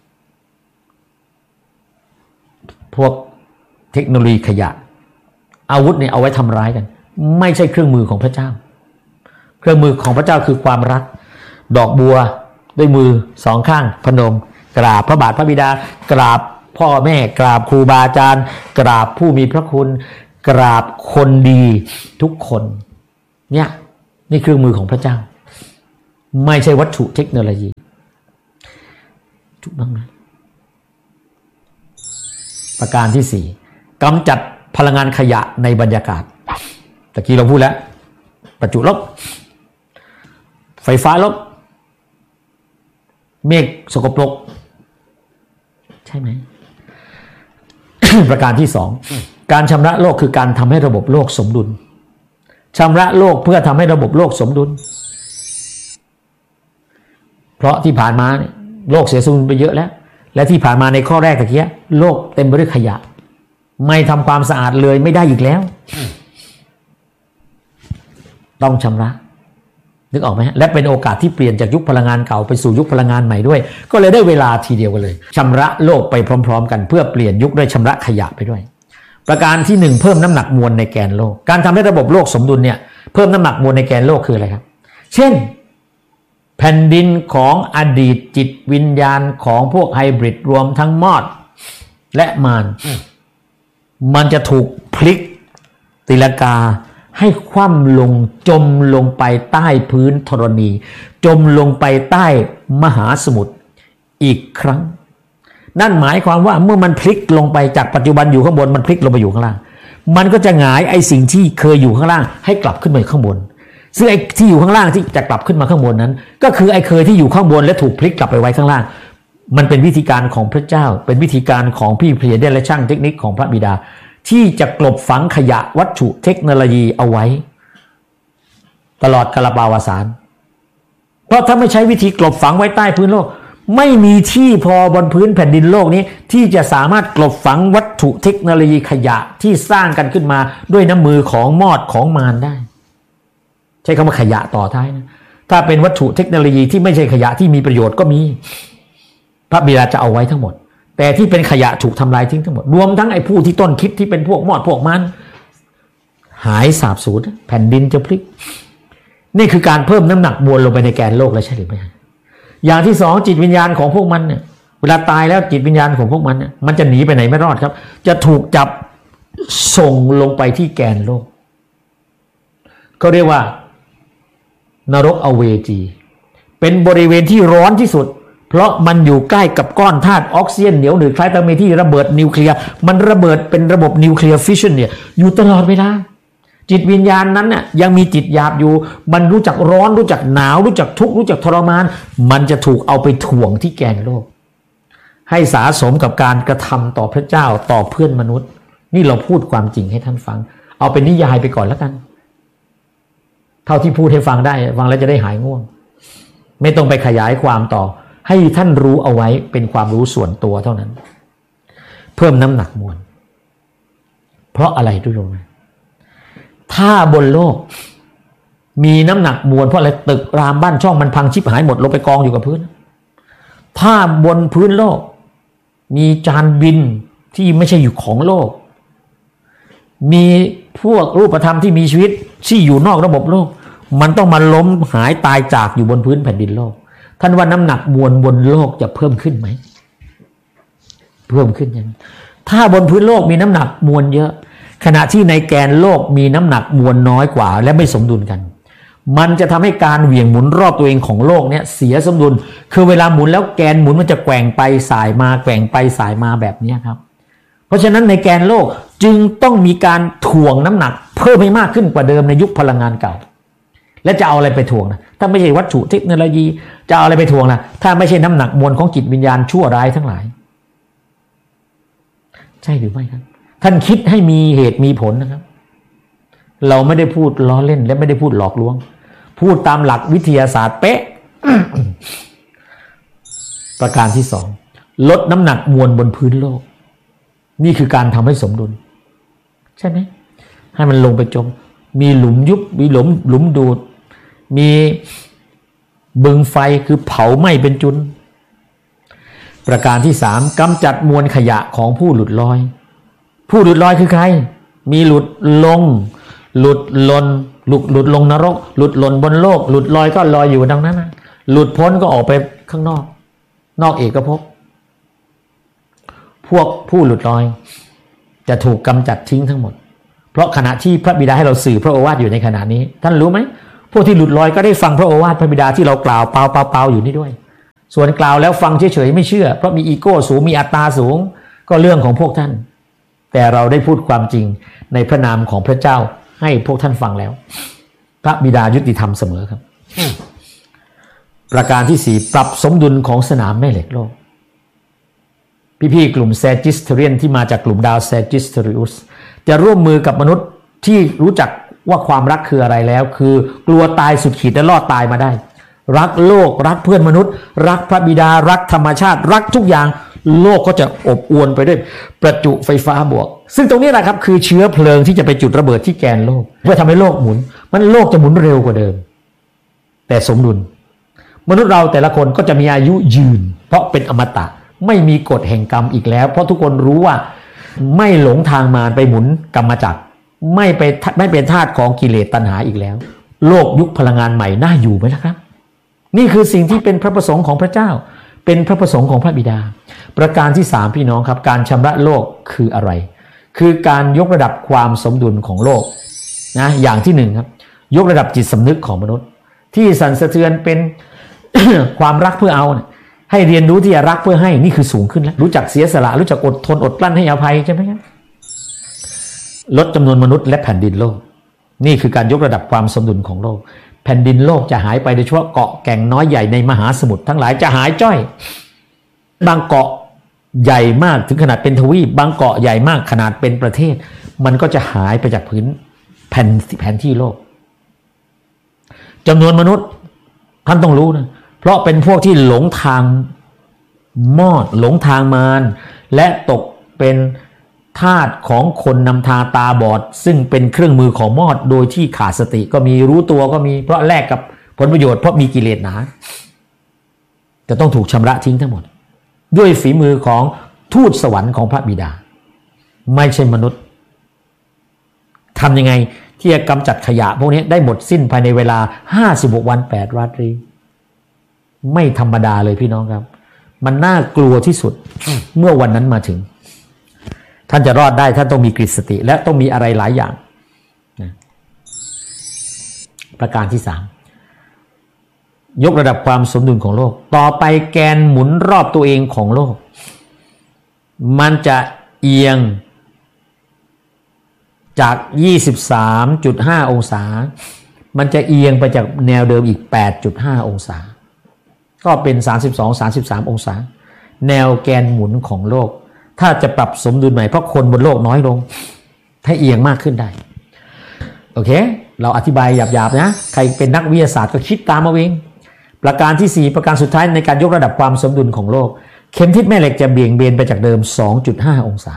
พวกเทคโนโลยีขยะอาวุธเนี่ยเอาไว้ทำร้ายกันไม่ใช่เครื่องมือของพระเจ้าเครื่องมือของพระเจ้าคือความรักดอกบัวด้วยมือสองข้างพนมกราบพระบาทพระบิดากราบพ่อแม่กราบครูบาอาจารย์กราบผู้มีพระคุณกราบคนดีทุกคนเนี่ยนี่คือมือของพระเจ้าไม่ใช่วัตถุเทคโนโลยีถูกต้องไหมประการที่สี่กำจัดพลังงานขยะในบรรยากาศตะกี้เราพูดแล้วประจุลบไฟฟ้าลบเมฆสกปรกใช่ไหม ประการที่สองการชำระโลกคือการทำให้ระบบโลกสมดุลชำระโลกเพื่อทำให้ระบบโลกสมดุลเพราะที่ผ่านมาเนี่ยโลกเสียสมดุลไปเยอะแล้วและที่ผ่านมาในข้อแรกตะกี้โลกเต็มไปด้วยขยะไม่ทำความสะอาดเลยไม่ได้อีกแล้วต้องชำระนึกออกไหมและเป็นโอกาสที่เปลี่ยนจากยุคพลังงานเก่าไปสู่ยุคพลังงานใหม่ด้วยก็เลยได้เวลาทีเดียวกันเลยชำระโลกไปพร้อมๆกันเพื่อเปลี่ยนยุคด้วยชำระขยะไปด้วยประการที่หนึ่งเพิ่มน้ำหนักมวลในแกนโลกการทำให้ระบบโลกสมดุลเนี่ยเพิ่มน้ำหนักมวลในแกนโลกคืออะไรครับเช่นแผ่นดินของอดีตจิตวิญญาณของพวกไฮบริดรวมทั้งมอดและมารมันจะถูกพลิกตีลังกาให้คว่ำลงจมลงไปใต้พื้นธรณีจมลงไปใต้มหาสมุทรอีกครั้งนั่นหมายความว่าเมื่อมันพลิกลงไปจากปัจจุบันอยู่ข้างบนมันพลิกลงไปอยู่ข้างล่างมันก็จะหงายไอ้สิ่งที่เคยอยู่ข้างล่างให้กลับขึ้นมาข้างบนซึ่งไอ้ที่อยู่ข้างล่างที่จะกลับขึ้นมาข้างบนนั้นก็คือไอ้เคยที่อยู่ข้างบนและถูกพลิกกลับไปไว้ข้างล่างมันเป็นวิธีการของพระเจ้าเป็นวิธีการของพี่เพลียเดนและช่างเทคนิคของพระบิดาที่จะกลบฝังขยะวัตถุเทคโนโลยีเอาไว้ตลอดกาลปาวสานเพราะถ้าไม่ใช้วิธีกลบฝังไว้ใต้พื้นโลกไม่มีที่พอบนพื้นแผ่นดินโลกนี้ที่จะสามารถกลบฝังวัตถุเทคโนโลยีขยะที่สร้างกันขึ้นมาด้วยน้ำมือของมอดของมารได้ใช้คำว่าขยะต่อท้ายนะถ้าเป็นวัตถุเทคโนโลยีที่ไม่ใช่ขยะที่มีประโยชน์ก็มีพระบิดาจะเอาไว้ทั้งหมดแต่ที่เป็นขยะถูกทำลายทิ้งทั้งหมดรวมทั้งไอ้ผู้ที่ต้นคิดที่เป็นพวกมอดพวกมันหายสาบสูญแผ่นดินจะพลิกนี่คือการเพิ่มน้ำหนักมวลลงไปในแกนโลกแล้วใช่หรือไม่อย่างที่สองจิตวิญญาณของพวกมันเนี่ยเวลาตายแล้วจิตวิญญาณของพวกมันเนี่ยมันจะหนีไปไหนไม่รอดครับจะถูกจับส่งลงไปที่แกนโลกก็เรียกว่านรกอเวจีเป็นบริเวณที่ร้อนที่สุดเพราะมันอยู่ใกล้กับก้อนธาตุออกซิเจนเหนียวหนืดคล้ายตะเมที่ระเบิดนิวเคลียร์มันระเบิดเป็นระบบนิวเคลียร์ฟิชชันเนี่ยอยู่ตลอดเวลาจิตวิญญาณนั้นน่ะยังมีจิตหยาบอยู่มันรู้จักร้อนรู้จักหนาวรู้จักทุกข์รู้จักทรมานมันจะถูกเอาไปถ่วงที่แกนโลกให้สะสมกับการกระทำต่อพระเจ้าต่อเพื่อนมนุษย์นี่เราพูดความจริงให้ท่านฟังเอาเป็นนิยายไปก่อนแล้วกันเท่าที่พูดให้ฟังได้ฟังแล้วจะได้หายง่วงไม่ต้องไปขยายความต่อให้ท่านรู้เอาไว้เป็นความรู้ส่วนตัวเท่านั้นเพิ่มน้ำหนักมวลเพราะอะไรทุกท่านถ้าบนโลกมีน้ำหนักมวลเพราะอะไรตึกรามบ้านช่องมันพังชิบหายหมดลงไปกองอยู่กับพื้นถ้าบนพื้นโลกมีจานบินที่ไม่ใช่อยู่ของโลกมีพวกรูปธรรมที่มีชีวิตที่อยู่นอกระบบโลกมันต้องมาล้มหายตายจากอยู่บนพื้นแผ่นดินโลกท่านว่าน้ำหนักมวลบนโลกจะเพิ่มขึ้นไหมเพิ่มขึ้นยังถ้าบนพื้นโลกมีน้ำหนักมวลเยอะขณะที่ในแกนโลกมีน้ำหนักมวลน้อยกว่าและไม่สมดุลกันมันจะทำให้การเหวี่ยงหมุนรอบตัวเองของโลกเนี้ยเสียสมดุลคือเวลาหมุนแล้วแกนหมุนมันจะแกว่งไปสายมาแกว่งไปสายมาแบบนี้ครับเพราะฉะนั้นในแกนโลกจึงต้องมีการถ่วงน้ำหนักเพิ่มให้มากขึ้นกว่าเดิมในยุคพลังงานเก่าและจะเอาอะไรไปถ่วงนะถ้าไม่ใช่วัตถุเทคโนโลยีจะเอาอะไรไปถ่วงล่ะถ้าไม่ใช่น้ำหนักมวลของจิตวิญญาณชั่วร้ายทั้งหลายใช่หรือไม่ครับท่านคิดให้มีเหตุมีผลนะครับเราไม่ได้พูดล้อเล่นและไม่ได้พูดหลอกลวงพูดตามหลักวิทยาศาสตร์เป๊ะ ประการที่สองลดน้ำหนักมวลบนพื้นโลกนี่คือการทำให้สมดุลใช่ไหมให้มันลงไปจมมีหลุมยุบมีหลุมหลุมดูดมีบึงไฟคือเผาไหม้เป็นจุนประการที่สามกำจัดมวลขยะของผู้หลุดลอยผู้หลุดลอยคือใครมีหลุดลงหลุดลนหลุดหลุดลงนรกหลุดลนบนโลกหลุดลอยก็ลอยอยู่ดังนั้นนะหลุดพ้นก็ออกไปข้างนอกนอกเอกภพพวกผู้หลุดลอยจะถูกกำจัดทิ้งทั้งหมดเพราะขณะที่พระบิดาให้เราสื่อพระโอวาทอยู่ในขณะนี้ท่านรู้ไหมพวกที่หลุดลอยก็ได้ฟังพระโอวาทพระบิดาที่เรากล่าวเปล่าเปล่าเปล่าอยู่นี่ด้วยส่วนกล่าวแล้วฟังเฉยๆไม่เชื่อเพราะมีอีโก้สูงมีอัตตาสูงก็เรื่องของพวกท่านแต่เราได้พูดความจริงในพระนามของพระเจ้าให้พวกท่านฟังแล้วพระบิดายุติธรรมเสมอครับประการที่สี่ปรับสมดุลของสนามแม่เหล็กโลกพี่ๆกลุ่มแซจิสเทเรียนที่มาจากกลุ่มดาวแซจิสเทริอุสจะร่วมมือกับมนุษย์ที่รู้จักว่าความรักคืออะไรแล้วคือกลัวตายสุดขีดและรอดตายมาได้รักโลกรักเพื่อนมนุษย์รักพระบิดารักธรรมชาติรักทุกอย่างโลกก็จะอบอวลไปด้วยประจุไฟฟ้าบวกซึ่งตรงนี้แหละครับคือเชื้อเพลิงที่จะไปจุดระเบิดที่แกนโลกเพื่อทำให้โลกหมุนมันโลกจะหมุนเร็วกว่าเดิมแต่สมดุลมนุษย์เราแต่ละคนก็จะมีอายุยืนเพราะเป็นอมตะไม่มีกฎแห่งกรรมอีกแล้วเพราะทุกคนรู้ว่าไม่หลงทางมารไปหมุนกรรมจักรไม่ไปไม่เป็นทาสของกิเลสตัณหาอีกแล้วโลกยุคพลังงานใหม่น่าอยู่ไหมล่ะครับนี่คือสิ่งที่เป็นพระประสงค์ของพระเจ้าเป็นพระประสงค์ของพระบิดาประการที่สามพี่น้องครับการชำระโลกคืออะไรคือการยกระดับความสมดุลของโลกนะอย่างที่หนึ่งครับยกระดับจิตสำนึกของมนุษย์ที่สั่นสะเทือนเป็น ความรักเพื่อเอาให้เรียนรู้ที่จะรักเพื่อให้นี่คือสูงขึ้นแล้วรู้จักเสียสละรู้จักอดทนอดกลั้นให้อภัยใช่ไหมครับลดจำนวนมนุษย์และแผ่นดินโลกนี่คือการยกระดับความสมดุลของโลกแผ่นดินโลกจะหายไปโดยเฉพาะเกาะแก่งน้อยใหญ่ในมหาสมุทรทั้งหลายจะหายจ้อยบางเกาะใหญ่มากถึงขนาดเป็นทวีปบางเกาะใหญ่มากขนาดเป็นประเทศมันก็จะหายไปจากพื้นแผ่นแผนที่โลกจำนวนมนุษย์ท่านต้องรู้นะเพราะเป็นพวกที่หลงทางมอดหลงทางมารและตกเป็นทาสของคนนำทางตาบอดซึ่งเป็นเครื่องมือของมอดโดยที่ขาดสติก็มีรู้ตัวก็มีเพราะแลกกับผลประโยชน์เพราะมีกิเลสหนาจะต้องถูกชำระทิ้งทั้งหมดด้วยฝีมือของทูตสวรรค์ของพระบิดาไม่ใช่มนุษย์ทำยังไงที่จะกำจัดขยะพวกนี้ได้หมดสิ้นภายในเวลาห้าสิบหกวันแปดราตรีไม่ธรรมดาเลยพี่น้องครับมันน่ากลัวที่สุดเมื่อวันนั้นมาถึงท่านจะรอดได้ท่านต้องมีกฤตสติและต้องมีอะไรหลายอย่างนะประการที่สามยกระดับความสมดุลของโลกต่อไปแกนหมุนรอบตัวเองของโลกมันจะเอียงจาก ยี่สิบสามจุดห้า องศามันจะเอียงไปจากแนวเดิมอีก แปดจุดห้า องศาก็เป็น สามสิบสอง สามสิบสาม องศาแนวแกนหมุนของโลกถ้าจะปรับสมดุลใหม่เพราะคนบนโลกน้อยลงให้เอียงมากขึ้นได้โอเคเราอธิบายหยาบๆนะใครเป็นนักวิทยาศาสตร์ก็คิดตามเอาเองประการที่สี่ประการสุดท้ายในการยกระดับความสมดุลของโลกเข็มทิศแม่เหล็กจะเบี่ยงเบนไปจากเดิม สองจุดห้า องศา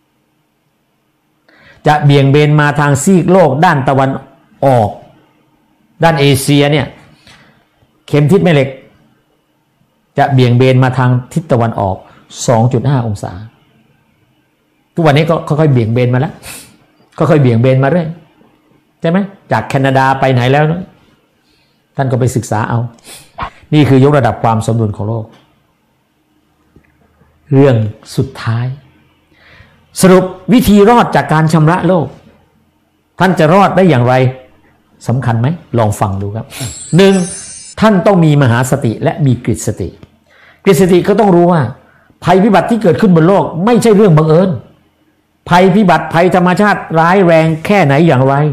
จะเบี่ยงเบนมาทางซีกโลกด้านตะวันออกด้านเอเชียเนี่ยเข็มทิศแม่เหล็กจะเบี่ยงเบนมาทางทิศตะวันออก สองจุดห้า องศาทุกวันนี้ก็ค่อยๆเบี่ยงเบนมาแล้วค่อยๆเบี่ยงเบนมาเรื่อยใช่ไหมจากแคนาดาไปไหนแล้วนะท่านก็ไปศึกษาเอานี่คือยกระดับความสมดุลของโลกเรื่องสุดท้ายสรุปวิธีรอดจากการชำระโลกท่านจะรอดได้อย่างไรสำคัญไหมลองฟังดูครับหนึ่งท่านต้องมีมหาสติและมีกฤตสติกฤตสติก็ต้องรู้ว่าภัยพิบัติที่เกิดขึ้นบนโลกไม่ใช่เรื่องบังเอิญภัยพิบัติภัยธรรมชาติร้ายแรงแค่ไหนอย่างไร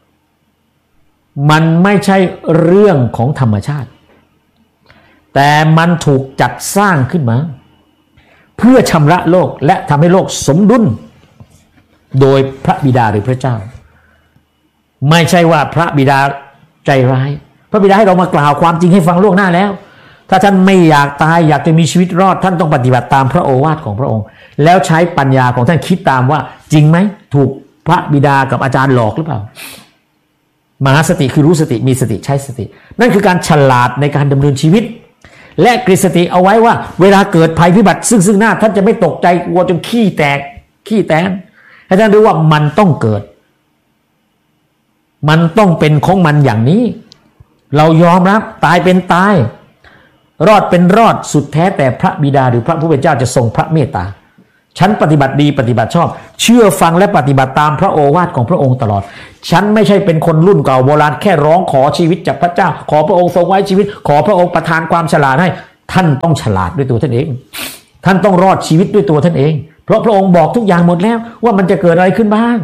มันไม่ใช่เรื่องของธรรมชาติแต่มันถูกจัดสร้างขึ้นมาเพื่อชำระโลกและทำให้โลกสมดุลโดยพระบิดาหรือพระเจ้าไม่ใช่ว่าพระบิดาใจร้ายพระบิดาให้เรามากล่าวความจริงให้ฟังล่วงหน้าแล้วถ้าท่านไม่อยากตายอยากจะมีชีวิตรอดท่านต้องปฏิบัติตามพระโอวาทของพระองค์แล้วใช้ปัญญาของท่านคิดตามว่าจริงไหมถูกพระบิดากับอาจารย์หลอกหรือเปล่ามหาสติคือรู้สติมีสติใช้สตินั่นคือการฉลาดในการดำเนินชีวิตและกฤตสติเอาไว้ว่าเวลาเกิดภัยพิบัติซึ่งซึ่งหน้าท่านจะไม่ตกใจกลัวจนขี้แตกขี้แตนให้ท่านรู้ว่ามันต้องเกิดมันต้องเป็นของมันอย่างนี้เรายอมรับตายเป็นตายรอดเป็นรอดสุดแท้แต่พระบิดาหรือพระผู้เป็นเจ้าจะทรงพระเมตตาฉันปฏิบัติดีปฏิบัติชอบเชื่อฟังและปฏิบัติตามพระโอวาทของพระองค์ตลอดฉันไม่ใช่เป็นคนรุ่นเก่าโบราณแค่ร้องขอชีวิตจากพระเจ้าขอพระองค์ทรงไว้ชีวิตขอพระองค์ประทานความฉลาดให้ท่านต้องฉลาดด้วยตัวท่านเองท่านต้องรอดชีวิตด้วยตัวท่านเองเพราะพระองค์บอกทุกอย่างหมดแล้วว่ามันจะเกิดอะไรขึ้นบ้าง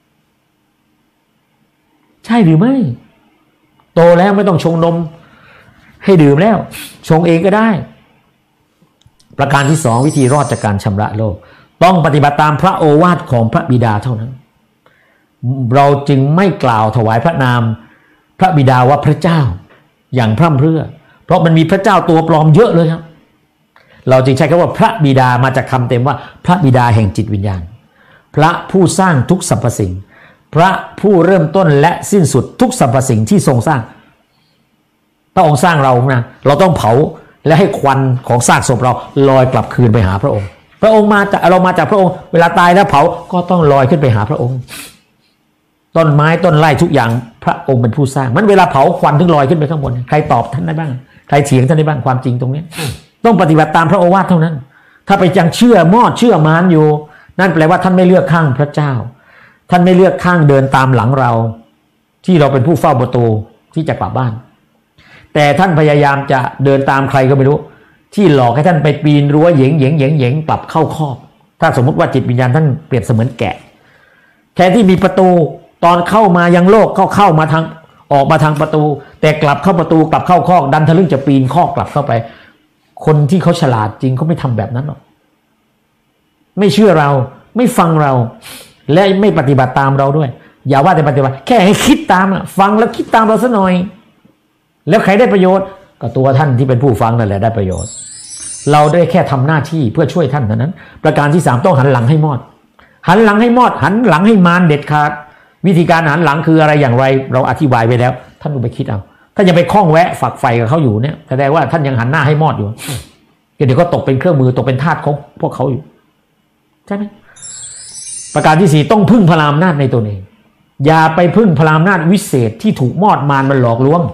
ใช่หรือไม่โตแล้วไม่ต้องชงนมให้ดื่มแล้วชงเองก็ได้ประการที่สองวิธีรอดจากการชำระโลกต้องปฏิบัติตามพระโอวาทของพระบิดาเท่านั้นเราจึงไม่กล่าวถวายพระนามพระบิดาว่าพระเจ้าอย่างพร่ำเพรื่อเพราะมันมีพระเจ้าตัวปลอมเยอะเลยครับเราจึงใช้คำว่าพระบิดามาจากคำเต็มว่าพระบิดาแห่งจิตวิญญาณพระผู้สร้างทุกสรรพสิ่งพระผู้เริ่มต้นและสิ้นสุดทุกสรรพสิ่งที่ทรงสร้างพระองค์สร้างเรานะเราต้องเผาและให้ควันของซากศพเราลอยกลับคืนไปหาพระองค์พระองค์มาจากเรามาจากพระองค์เวลาตายแล้วเผาก็ต้องลอยขึ้นไปหาพระองค์ต้นไม้ต้นไร่ทุกอย่างพระองค์เป็นผู้สร้างมันเวลาเผาควันถึงลอยขึ้นไปข้างบนใครตอบท่านได้บ้างใครเถียงท่านได้บ้างความจริงตรงนี้ต้องปฏิบัติตามพระโอวาทเท่านั้นถ้าไปยังเชื่อมอดเชื่อมารอยู่นั่นแปลว่าท่านไม่เลือกข้างพระเจ้าท่านไม่เลือกข้างเดินตามหลังเราที่เราเป็นผู้เฝ้าประตูที่จะกลับบ้านแต่ท่านพยายามจะเดินตามใครก็ไม่รู้ที่หลอกให้ท่านไปปีนรั้วเหย่งเหย่งเหย่งเหย่งกลับเข้าคอกถ้าสมมุติว่าจิตวิญญาณท่านเปรียบเสมือนแกะแค่ที่มีประตูตอนเข้ามายังโลกเข้าเข้ามาทางออกมาทางประตูแต่กลับเข้าประตูกลับเข้าคอกดันทะลึ่งจะปีนคอกกลับเข้าไปคนที่เขาฉลาดจริงเขาไม่ทำแบบนั้นหรอกไม่เชื่อเราไม่ฟังเราและไม่ปฏิบัติตามเราด้วยอย่าว่าแต่ปฏิบัติแค่ให้คิดตามอ่ะฟังแล้วคิดตามเราซะหน่อยแล้วใครได้ประโยชน์ก็ตัวท่านที่เป็นผู้ฟังนั่นแหละได้ประโยชน์เราได้แค่ทำหน้าที่เพื่อช่วยท่านเท่านั้นประการที่สามต้องหันหลังให้มอดหันหลังให้มอดหันหลังให้มารเด็ดขาดวิธีการหันหลังคืออะไรอย่างไรเราอธิบายไปแล้วท่านดูไปคิดเอาถ้ายังไปคล้องแวะฝักใฝ่กับเขาอยู่เนี่ยแสดงว่าท่านยังหันหน้าให้มอดอยู่เดี๋ยวก็ตกเป็นเครื่องมือตกเป็นทาสของพวกเขาอยู่ใช่ไหมประการที่สี่ต้องพึ่งพลาอำนาจในตนเองอย่าไปพึ่งพลาอำนาจวิเศษที่ถูกมอดมารมันหลอกลวง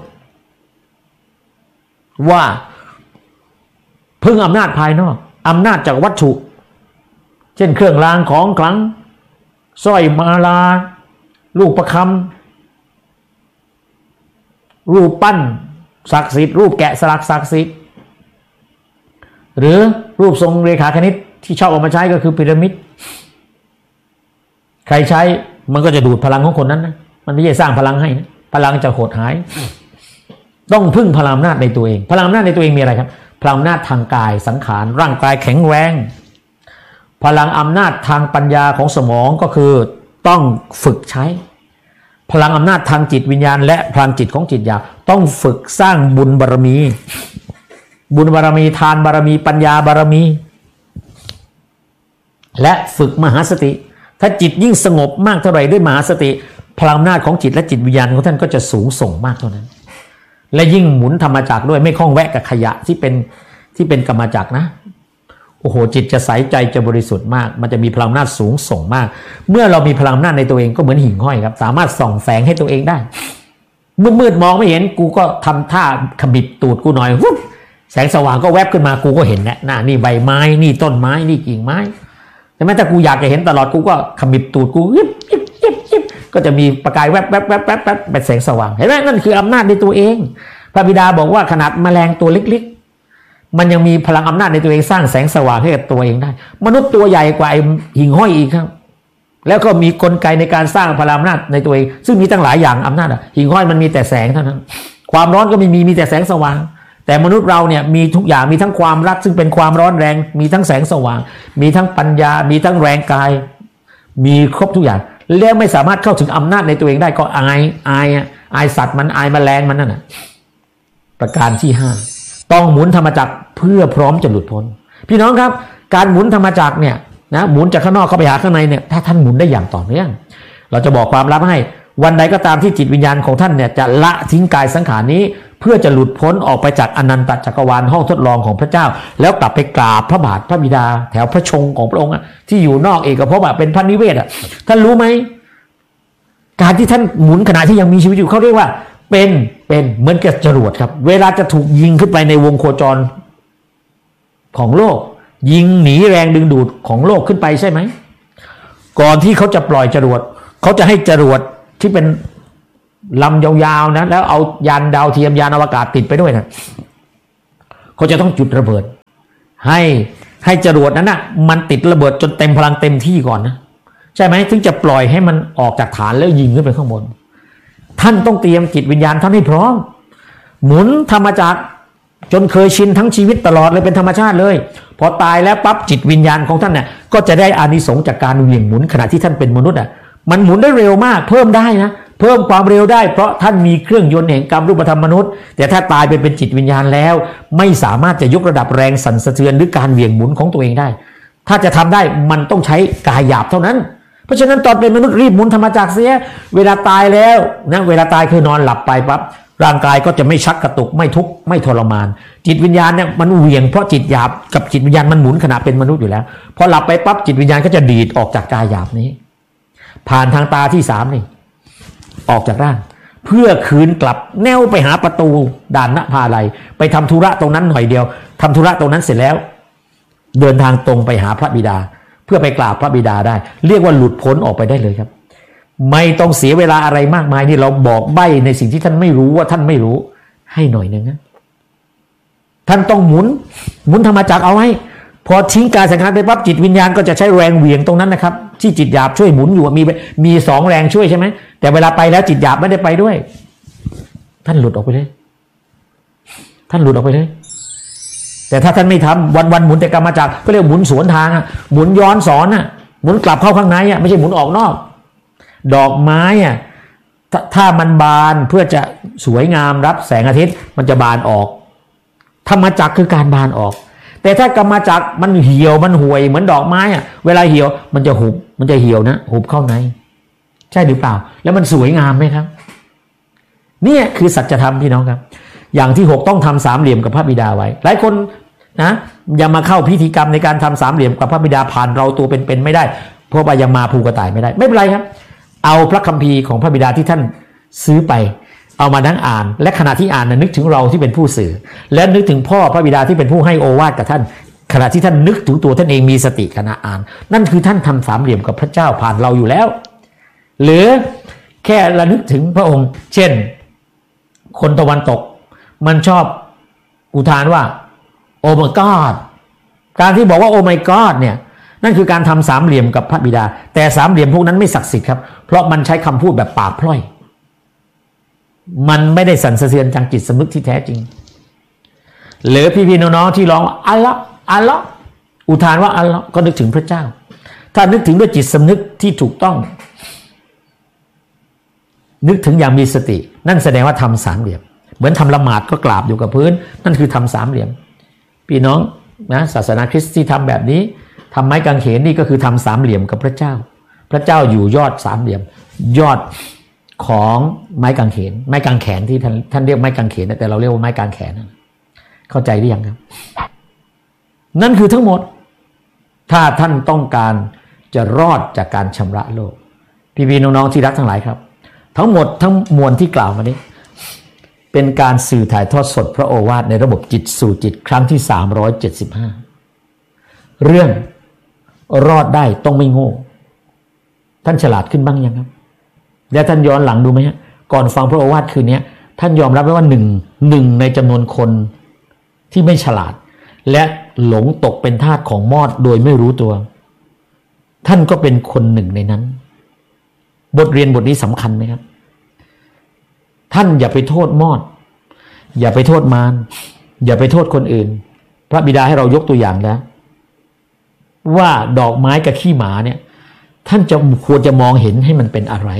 ว่าพึ่งอำนาจภายนอกอำนาจจากวัตถุเช่นเครื่องรางของขลังสร้อยมาลาลูกประคำรูปปั้นศักดิ์สิทธิ์รูปแกะสลักศักดิ์สิทธิ์หรือรูปทรงเรขาคณิตที่ชอบเอามาใช้ก็คือพีระมิดใครใช้มันก็จะดูดพลังของคนนั้นนะมันไม่ใช่สร้างพลังให้นะพลังจะหดหายต้องพึ่งพลังอำนาจในตัวเองพลังอำนาจในตัวเองมีอะไรครับพลังอำนาจทางกายสังขารร่างกายแข็งแรงพลังอำนาจทางปัญญาของสมองก็คือต้องฝึกใช้พลังอำนาจทางจิตวิญญาณและพลังจิตของจิตญาณต้องฝึกสร้างบุญบารมีบุญบารมีทานบารมีปัญญาบารมีและฝึกมหาสติถ้าจิตยิ่งสงบมากเท่าไหร่ด้วยมหาสติพลังอำนาจของจิตและจิตวิญญาณของท่านก็จะสูงส่งมากเท่านั้นและยิ่งหมุนธรรมจักรด้วยไม่คล้องแวะกับขยะที่เป็นที่เป็นกรรมจักรนะโอ้โหจิตจะใสใจจะบริสุทธิ์มากมันจะมีพลังอำนาจสูงส่งมากเมื่อเรามีพลังอำนาจในตัวเองก็เหมือนหิ่งห้อยครับสามารถส่องแสงให้ตัวเองได้มืดๆมองไม่เห็นกูก็ทำท่าขมิบตูดกูหน่อยวุ๊บแสงสว่างก็แวบขึ้นมากูก็เห็นแล้วน่ะนี่ใบไม้นี่ต้นไม้นี่กิ่งไม้แต่แม้ถ้ากูอยากจะเห็นตลอดกูก็ขมิบตูดกูยิบยิบยิบยิบก็จะมีประกายแวบแวบแวบแวบแวบเป็นแสงสว่างเห็นไหมนั่นคืออำนาจในตัวเองพระบิดาบอกว่าขนาดแมลงตัวเล็กๆมันยังมีพลังอำนาจในตัวเองสร้างแสงสว่างให้กับตัวเองได้มนุษย์ตัวใหญ่กว่าไอ้หิ่งห้อยอีกครับแล้วก็มีกลไกในการสร้างพลังอำนาจในตัวเองซึ่งมีตั้งหลายอย่างอำนาจหิ่งห้อยมันมีแต่แสงเท่านั้นความร้อนก็ไม่มีมีแต่แสงสว่างแต่มนุษย์เราเนี่ยมีทุกอย่างมีทั้งความรักซึ่งเป็นความร้อนแรงมีทั้งแสงสว่างมีทั้งปัญญามีทั้งแรงกายมีครบทุกอย่างแล้วไม่สามารถเข้าถึงอำนาจในตัวเองได้ก็อายอายอายสัตว์มันอายแมลงมันนั่นแหละประการที่ห้าต้องหมุนธรรมจักรเพื่อพร้อมจะหลุดพ้นพี่น้องครับการหมุนธรรมจักรเนี่ยนะหมุนจากข้างนอกเข้าไปหาข้างในเนี่ยถ้าท่านหมุนได้อย่างต่อเนื่องเราจะบอกความลับให้วันใดก็ตามที่จิตวิญญาณของท่านเนี่ยจะละทิ้งกายสังขารนี้เพื่อจะหลุดพ้นออกไปจากอนันตจักรวาลห้องทดลองของพระเจ้าแล้วกลับไปกราบพระบาทพระบิดาแถวพระชงของพระองค์ที่อยู่นอกเอกภพเป็นพระนิเวศอ่ะท่านรู้ไหมการที่ท่านหมุนขณะที่ยังมีชีวิตอยู่เขาเรียกว่าเป็นเป็นเหมือนกับจรวดครับเวลาจะถูกยิงขึ้นไปในวงโคจรของโลกยิงหนีแรงดึงดูดของโลกขึ้นไปใช่ไหมก่อนที่เขาจะปล่อยจรวดเขาจะให้จรวดที่เป็นลำยาวๆนะแล้วเอายานดาวเทียมยานอวกาศติดไปด้วยนะเขาจะต้องจุดระเบิดให้ให้จรวดนั้นนะมันติดระเบิดจนเต็มพลังเต็มที่ก่อนนะใช่ไหมถึงจะปล่อยให้มันออกจากฐานแล้วยิงขึ้นไปข้างบนท่านต้องเตรียมจิตวิญญาณท่านให้พร้อมหมุนธรรมจักรจนเคยชินทั้งชีวิตตลอดเลยเป็นธรรมชาติเลยพอตายแล้วปั๊บจิตวิญญาณของท่านเนี่ยก็จะได้อานิสงส์จากการเหวี่ยงหมุนขณะที่ท่านเป็นมนุษย์อ่ะมันหมุนได้เร็วมากเพิ่มได้นะเพิ่มความเร็วได้เพราะท่านมีเครื่องยนต์แห่งกรรมรูปธรรมมนุษย์แต่ถ้าตายไปเป็นจิตวิญญาณแล้วไม่สามารถจะยกระดับแรงสั่นสะเทือนหรือการเหวี่ยงหมุนของตัวเองได้ถ้าจะทำได้มันต้องใช้กายหยาบเท่านั้นเพราะฉะนั้นตอนเป็นมนุษย์รีบหมุนธรรมจักรเสียเวลาตายแล้วนะเวลาตายคือนอนหลับไปปั๊บร่างกายก็จะไม่ชักกระตุกไม่ทุกข์ไม่ทรมานจิตวิญญาณเนี่ยมันเหวี่ยงเพราะจิตหยาบกับจิตวิญญาณมันหมุนขณะเป็นมนุษย์อยู่แล้วพอหลับไปปั๊บจิตวิญญาณก็จะดีดออกจากกายหยาบนี้ผ่านทางตาที่สามนี่ออกจากร่างเพื่อคืนกลับแนวไปหาประตูด่านนภาลัยไปทำธุระตรงนั้นหน่อยเดียวทำธุระตรงนั้นเสร็จแล้วเดินทางตรงไปหาพระบิดาเพื่อไปกราบพระบิดาได้เรียกว่าหลุดพ้นออกไปได้เลยครับไม่ต้องเสียเวลาอะไรมากมายนี่เราบอกใบ้ในสิ่งที่ท่านไม่รู้ว่าท่านไม่รู้ให้หน่อยนึงนะท่านต้องหมุนหมุนธรรมจักรเอาไว้พอทิ้งกายสังขารไปปั๊บจิตวิญญาณก็จะใช้แรงเหวี่ยงตรงนั้นนะครับที่จิตหยาบช่วยหมุนอยู่มีมีสองแรงช่วยใช่ไหมแต่เวลาไปแล้วจิตหยาบไม่ได้ไปด้วยท่านหลุดออกไปเลยท่านหลุดออกไปเลยแต่ถ้าท่านไม่ทำวันวันหมุนแต่กรรมจักรก็เรียกหมุนสวนทางอ่ะหมุนย้อนสอนอ่ะหมุนกลับเข้าข้างในอ่ะไม่ใช่หมุนออกนอกดอกไม้อ่ะถถ้ามันบานเพื่อจะสวยงามรับแสงอาทิตย์มันจะบานออกธรรมจักรคือการบานออกแต่ถ้ากรรมจักรมันเหี่ยวมันห่วยเหมือนดอกไม้อ่ะเวลาเหี่ยวมันจะหุบมันจะเหี่ยวนะหุบเข้าในใช่หรือเปล่าแล้วมันสวยงามไหมครับเนี่ยคือสัจธรรมพี่น้องครับอย่างที่หกต้องทำสามเหลี่ยมกับพระบิดาไว้หลายคนนะอย่ามาเข้าพิธีกรรมในการทำสามเหลี่ยมกับพระบิดาผ่านเราตัวเป็นๆไม่ได้เพราะว่ายังมาภูกระต่ายไม่ได้ไม่เป็นไรครับเอาพระคัมภีร์ของพระบิดาที่ท่านซื้อไปเอามานั่งอ่านและขณะที่อ่านนะนึกถึงเราที่เป็นผู้สื่อและนึกถึงพ่อพระบิดาที่เป็นผู้ให้โอวาทกับท่านขณะที่ท่านนึกถึงตัวท่านเองมีสติขณะอ่านนั่นคือท่านทำสามเหลี่ยมกับพระเจ้าผ่านเราอยู่แล้วหรือแค่ระลึกถึงพระองค์เช่นคนตะวันตกมันชอบอุทานว่าโอ้ my god การที่บอกว่าโอ้ my god เนี่ยนั่นคือการทำสามเหลี่ยมกับพระบิดาแต่สามเหลี่ยมพวกนั้นไม่ศักดิ์สิทธิ์ครับเพราะมันใช้คำพูดแบบปากพร่อยมันไม่ได้สั่นสะเทือนทางจิตสำนึกที่แท้จริงหรือพี่ๆน้องๆที่ร้องอัลเลาะห์อัลเลาะห์อุทานว่าอัลเลาะห์ก็นึกถึงพระเจ้าถ้านึกถึงด้วยจิตสำนึกที่ถูกต้องนึกถึงอย่างมีสตินั่นแสดงว่าทำสามเหลี่ยมเหมือนทำละหมาดก็กราบอยู่กับพื้นนั่นคือทำสามเหลี่ยมพี่น้องนะศาสนาคริสต์ที่ทำแบบนี้ทำไม้กางเขนนี่ก็คือทำสามเหลี่ยมกับพระเจ้าพระเจ้าอยู่ยอดสามเหลี่ยมยอดของไม้กางเขนไม้กางแขนที่ท่านท่านเรียกไม้กางเขนแต่เราเรียกว่าไม้กางแขนเข้าใจหรือยังครับนั่นคือทั้งหมดถ้าท่านต้องการจะรอดจากการชำระโลกพี่ๆน้องๆที่รักทั้งหลายครับทั้งหมดทั้งมวลที่กล่าวมานี้เป็นการสื่อถ่ายทอดสดพระโอวาทในระบบจิตสู่จิตครั้งที่สามร้อยเจ็ดสิบห้าเรื่องรอดได้ต้องไม่โง่ท่านฉลาดขึ้นบ้างยังครับแล้วท่านย้อนหลังดูไหมฮะก่อนฟังพระโอวาทคืนนี้ท่านยอมรับไหมว่าหนึ่งหนึ่งในจำนวนคนที่ไม่ฉลาดและหลงตกเป็นทาสของมอดโดยไม่รู้ตัวท่านก็เป็นคนหนึ่งในนั้นบทเรียนบทนี้สำคัญไหมครับท่านอย่าไปโทษมอดอย่าไปโทษมารอย่าไปโทษคนอื่นพระบิดาให้เรายกตัวอย่างแล้วว่าดอกไม้กับขี้หมาเนี่ยท่านจะควรจะมองเห็นให้มันเป็นอะไร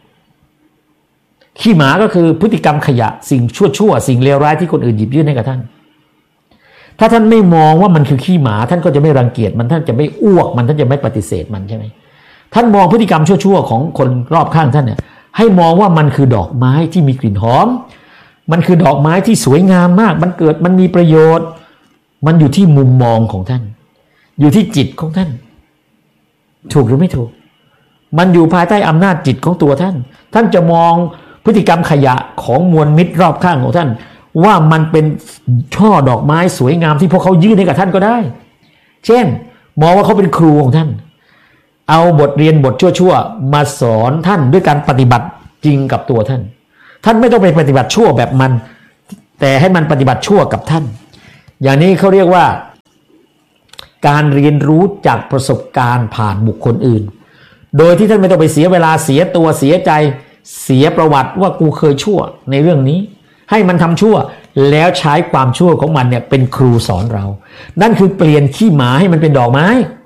ขี้หมาก็คือพฤติกรรมขยะสิ่งชั่วๆสิ่งเลวร้ายที่คนอื่นหยิบยื่นให้กับท่านถ้าท่านไม่มองว่ามันคือขี้หมาท่านก็จะไม่รังเกียจมันท่านจะไม่อ้วกมันท่านจะไม่ปฏิเสธมันใช่ไหมท่านมองพฤติกรรมชั่วๆของคนรอบข้างท่านเนี่ยให้มองว่ามันคือดอกไม้ที่มีกลิ่นหอมมันคือดอกไม้ที่สวยงามมากมันเกิดมันมีประโยชน์มันอยู่ที่มุมมองของท่านอยู่ที่จิตของท่านถูกหรือไม่ถูกมันอยู่ภายใต้อำนาจจิตของตัวท่านท่านจะมองพฤติกรรมขยะของมวลมิตรรอบข้างของท่านว่ามันเป็นช่อดอกไม้สวยงามที่พวกเขายื่นให้กับท่านก็ได้เช่นมองว่าเขาเป็นครูของท่านเอาบทเรียนบทชั่วๆมาสอนท่านด้วยการปฏิบัติจริงกับตัวท่านท่านไม่ต้องไปปฏิบัติชั่วแบบมันแต่ให้มันปฏิบัติชั่วกับท่านอย่างนี้เขาเรียกว่าการเรียนรู้จากประสบการณ์ผ่านบุคคลอื่นโดยที่ท่านไม่ต้องไปเสียเวลาเสียตัวเสียใจเสียประวัติว่ากูเคยชั่วในเรื่องนี้ให้มันทำชั่วแล้วใช้ความชั่วของมันเนี่ยเป็นครูสอนเรานั่นคือเปลี่ยนขี้หมาให้มันเป็นดอกไม้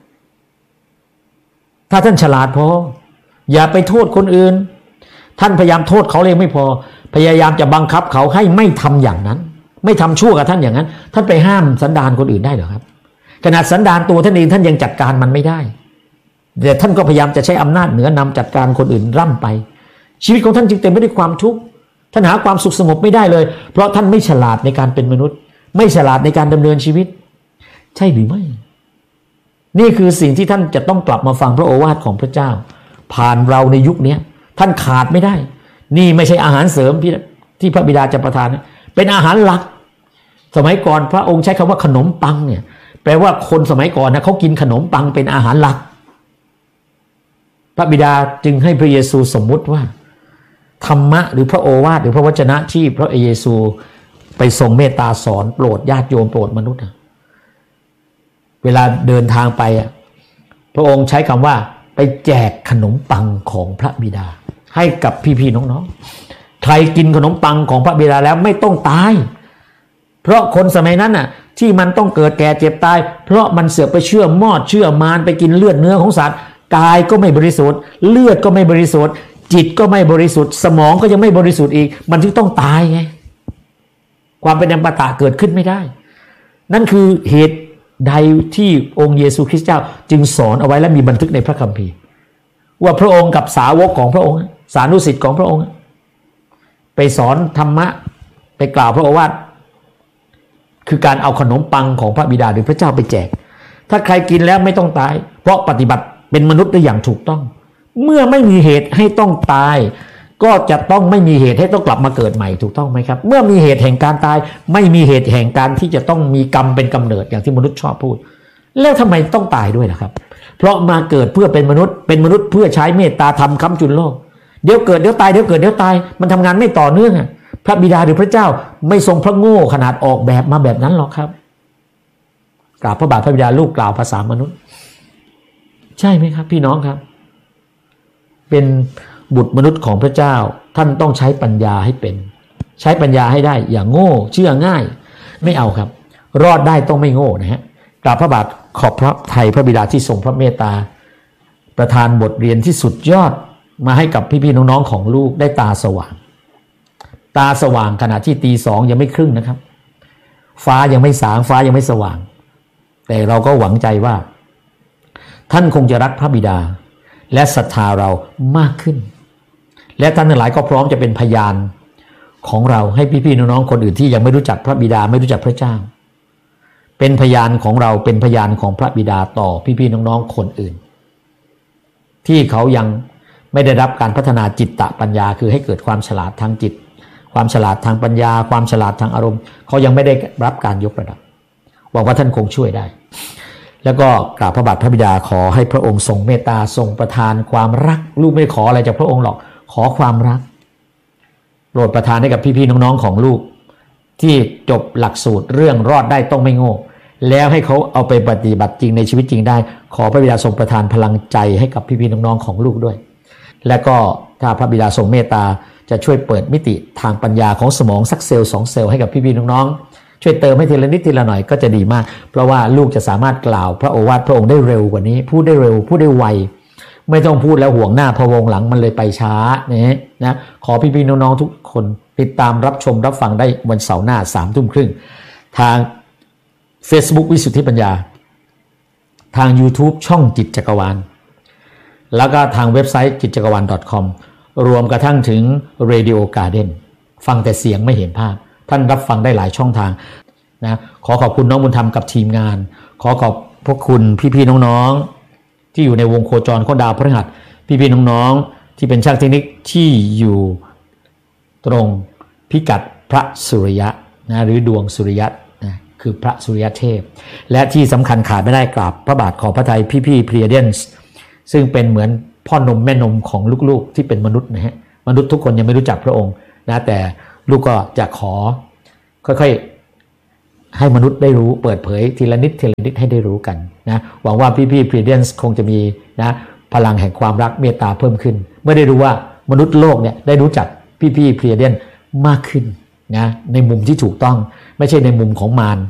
ถ้าท่านฉลาดพออย่าไปโทษคนอื่นท่านพยายามโทษเขาเลยไม่พอพยายามจะบังคับเขาให้ไม่ทำอย่างนั้นไม่ทำชั่วกับท่านอย่างนั้นท่านไปห้ามสันดานคนอื่นได้เหรอครับขนาดสันดานตัวท่านเองท่านยังจัดการมันไม่ได้แต่ท่านก็พยายามจะใช้อำนาจเหนือนำจัดการคนอื่นร่ำไปชีวิตของท่านจึงเต็มไปด้วยความทุกข์ท่านหาความสุขสงบไม่ได้เลยเพราะท่านไม่ฉลาดในการเป็นมนุษย์ไม่ฉลาดในการดำเนินชีวิตใช่หรือไม่นี่คือสิ่งที่ท่านจะต้องกลับมาฟังพระโอวาทของพระเจ้าผ่านเราในยุคนี้ท่านขาดไม่ได้นี่ไม่ใช่อาหารเสริมที่พระบิดาจะประทานเป็นอาหารหลักสมัยก่อนพระองค์ใช้คำว่าขนมปังเนี่ยแปลว่าคนสมัยก่อนนะเขากินขนมปังเป็นอาหารหลักพระบิดาจึงให้พระเยซูสมมุติว่าธรรมะหรือพระโอวาทหรือพระวจนะที่พระเยซูไปทรงเมตตาสอนโปรดญาติโยมโปรดมนุษย์เวลาเดินทางไปพระองค์ใช้คำว่าไปแจกขนมปังของพระบิดาให้กับพี่ๆน้องๆใครกินขนมปังของพระบิดาแล้วไม่ต้องตายเพราะคนสมัยนั้นน่ะที่มันต้องเกิดแก่เจ็บตายเพราะมันเสือกไปเชื่อมอดเชื่อมารไปกินเลือดเนื้อของสัตว์กายก็ไม่บริสุทธิ์เลือดก็ไม่บริสุทธิ์จิตก็ไม่บริสุทธิ์สมองก็ยังไม่บริสุทธิ์อีกมันจึงต้องตายไงความเป็นอมตะเกิดขึ้นไม่ได้นั่นคือเหตุใดที่องค์เยซูคริสต์เจ้าจึงสอนเอาไว้และมีบันทึกในพระคัมภีร์ว่าพระองค์กับสาวกของพระองค์สานุสิทธิ์ของพระองค์ไปสอนธรรมะไปกล่าวพระโอวาทคือการเอาขนมปังของพระบิดาหรือพระเจ้าไปแจกถ้าใครกินแล้วไม่ต้องตายเพราะปฏิบัติเป็นมนุษย์ได้อย่างถูกต้องเมื่อไม่มีเหตุให้ต้องตายก็จะต้องไม่มีเหตุให้ต้องกลับมาเกิดใหม่ถูกต้องไหมครับเมื่อมีเหตุแห่งการตายไม่มีเหตุแห่งการที่จะต้องมีกรรมเป็นกำเนิดอย่างที่มนุษย์ชอบพูดแล้วทำไมต้องตายด้วยล่ะครับเพราะมาเกิดเพื่อเป็นมนุษย์เป็นมนุษย์เพื่อใช้เมตตาธรรมค้ำจุนโลกเดี๋ยวเกิดเดี๋ยวตายเดี๋ยวเกิดเดี๋ยวตายมันทำงานไม่ต่อเนื่องอ่ะพระบิดาหรือพระเจ้าไม่ทรงพระโง่ขนาดออกแบบมาแบบนั้นหรอกครับกราบพระบาทพระบิดาลูกกล่าวภาษามนุษย์ใช่ไหมครับพี่น้องครับเป็นบุตรมนุษย์ของพระเจ้าท่านต้องใช้ปัญญาให้เป็นใช้ปัญญาให้ได้อย่างโง่เชื่อง่ายไม่เอาครับรอดได้ต้องไม่โง่นะฮะกราบพระบาทขอบพระทัยพระบิดาที่ทรงพระเมตตาประทานบทเรียนที่สุดยอดมาให้กับพี่ๆน้องๆของลูกได้ตาสว่างตาสว่างขณะที่ตีสองยังไม่ครึ่งนะครับฟ้ายังไม่สางฟ้ายังไม่สว่างแต่เราก็หวังใจว่าท่านคงจะรักพระบิดาและศรัทธาเรามากขึ้นและท่านทั้งหลายก็พร้อมจะเป็นพยานของเราให้พี่ๆน้องๆคนอื่นที่ยังไม่รู้จักพระบิดาไม่รู้จักพระเจ้าเป็นพยานของเราเป็นพยานของพระบิดาต่อพี่ๆน้องๆคนอื่นที่เขายังไม่ได้รับการพัฒนาจิตตปัญญาคือให้เกิดความฉลาดทางจิตความฉลาดทางปัญญาความฉลาดทางอารมณ์เขายังไม่ได้รับการยกระดับหวังว่าท่านคงช่วยได้แล้วก็กราบพระบาทพระบิดาขอให้พระองค์ทรงเมตตาทรงประทานความรักลูกไม่ขออะไรจากพระองค์หรอกขอความรักโปรดประทานให้กับพี่ๆน้องๆของลูกที่จบหลักสูตรเรื่องรอดได้ต้องไม่โง่แล้วให้เขาเอาไปปฏิบัติจริงในชีวิตจริงได้ขอพระบิดาทรงประทานพลังใจให้กับพี่ๆน้องๆของลูกด้วยและก็ถ้าพระบิดาทรงเมตตาจะช่วยเปิดมิติทางปัญญาของสมองสักเซลล์สองเซลล์ให้กับพี่ๆน้องๆช่วยเติมให้ทีละนิดทีละหน่อยก็จะดีมากเพราะว่าลูกจะสามารถกล่าวพระโอวาทพระองค์ได้เร็วกว่านี้พูดได้เร็วพูดได้ไวไม่ต้องพูดแล้วห่วงหน้าพะวงหลังมันเลยไปช้าเนี่ยนะขอพี่ๆน้องๆทุกคนติดตามรับชมรับฟังได้วันเสาร์หน้าสามทุ่มครึ่งทาง Facebook วิสุทธิปัญญาทาง YouTube ช่องจิตจักรวาลแล้วก็ทางเว็บไซต์จิตจักรวาล .com รวมกระทั่งถึง Radio Garden ฟังแต่เสียงไม่เห็นภาพท่านรับฟังได้หลายช่องทางนะขอขอบคุณน้องบุญธรรมกับทีมงานขอขอบพระคุณพี่ๆน้องๆที่อยู่ในวงโคจรของดาวพฤหัสพี่ๆน้องๆที่เป็นช่างเทคนิคที่อยู่ตรงพิกัดพระสุริยะนะหรือดวงสุริยะนะคือพระสุริยเทพและที่สำคัญขาดไม่ได้กราบพระบาทขอพระทัยพี่ๆ Pleiadians ซึ่งเป็นเหมือนพ่อนมแม่นมของลูกๆที่เป็นมนุษย์นะฮะมนุษย์ทุกคนยังไม่รู้จักพระองค์นะแต่ลูกก็จะขอค่อยๆให้มนุษย์ได้รู้เปิดเผยทีละนิดทีละนิดให้ได้รู้กันนะหวังว่าพี่ๆ Pleiadians คงจะมีนะพลังแห่งความรักเมตตาเพิ่มขึ้นเมื่อได้รู้ว่ามนุษย์โลกเนี่ยได้รู้จักพี่ๆ Pleiadians มากขึ้นนะในมุมที่ถูกต้องไม่ใช่ในมุมของมาร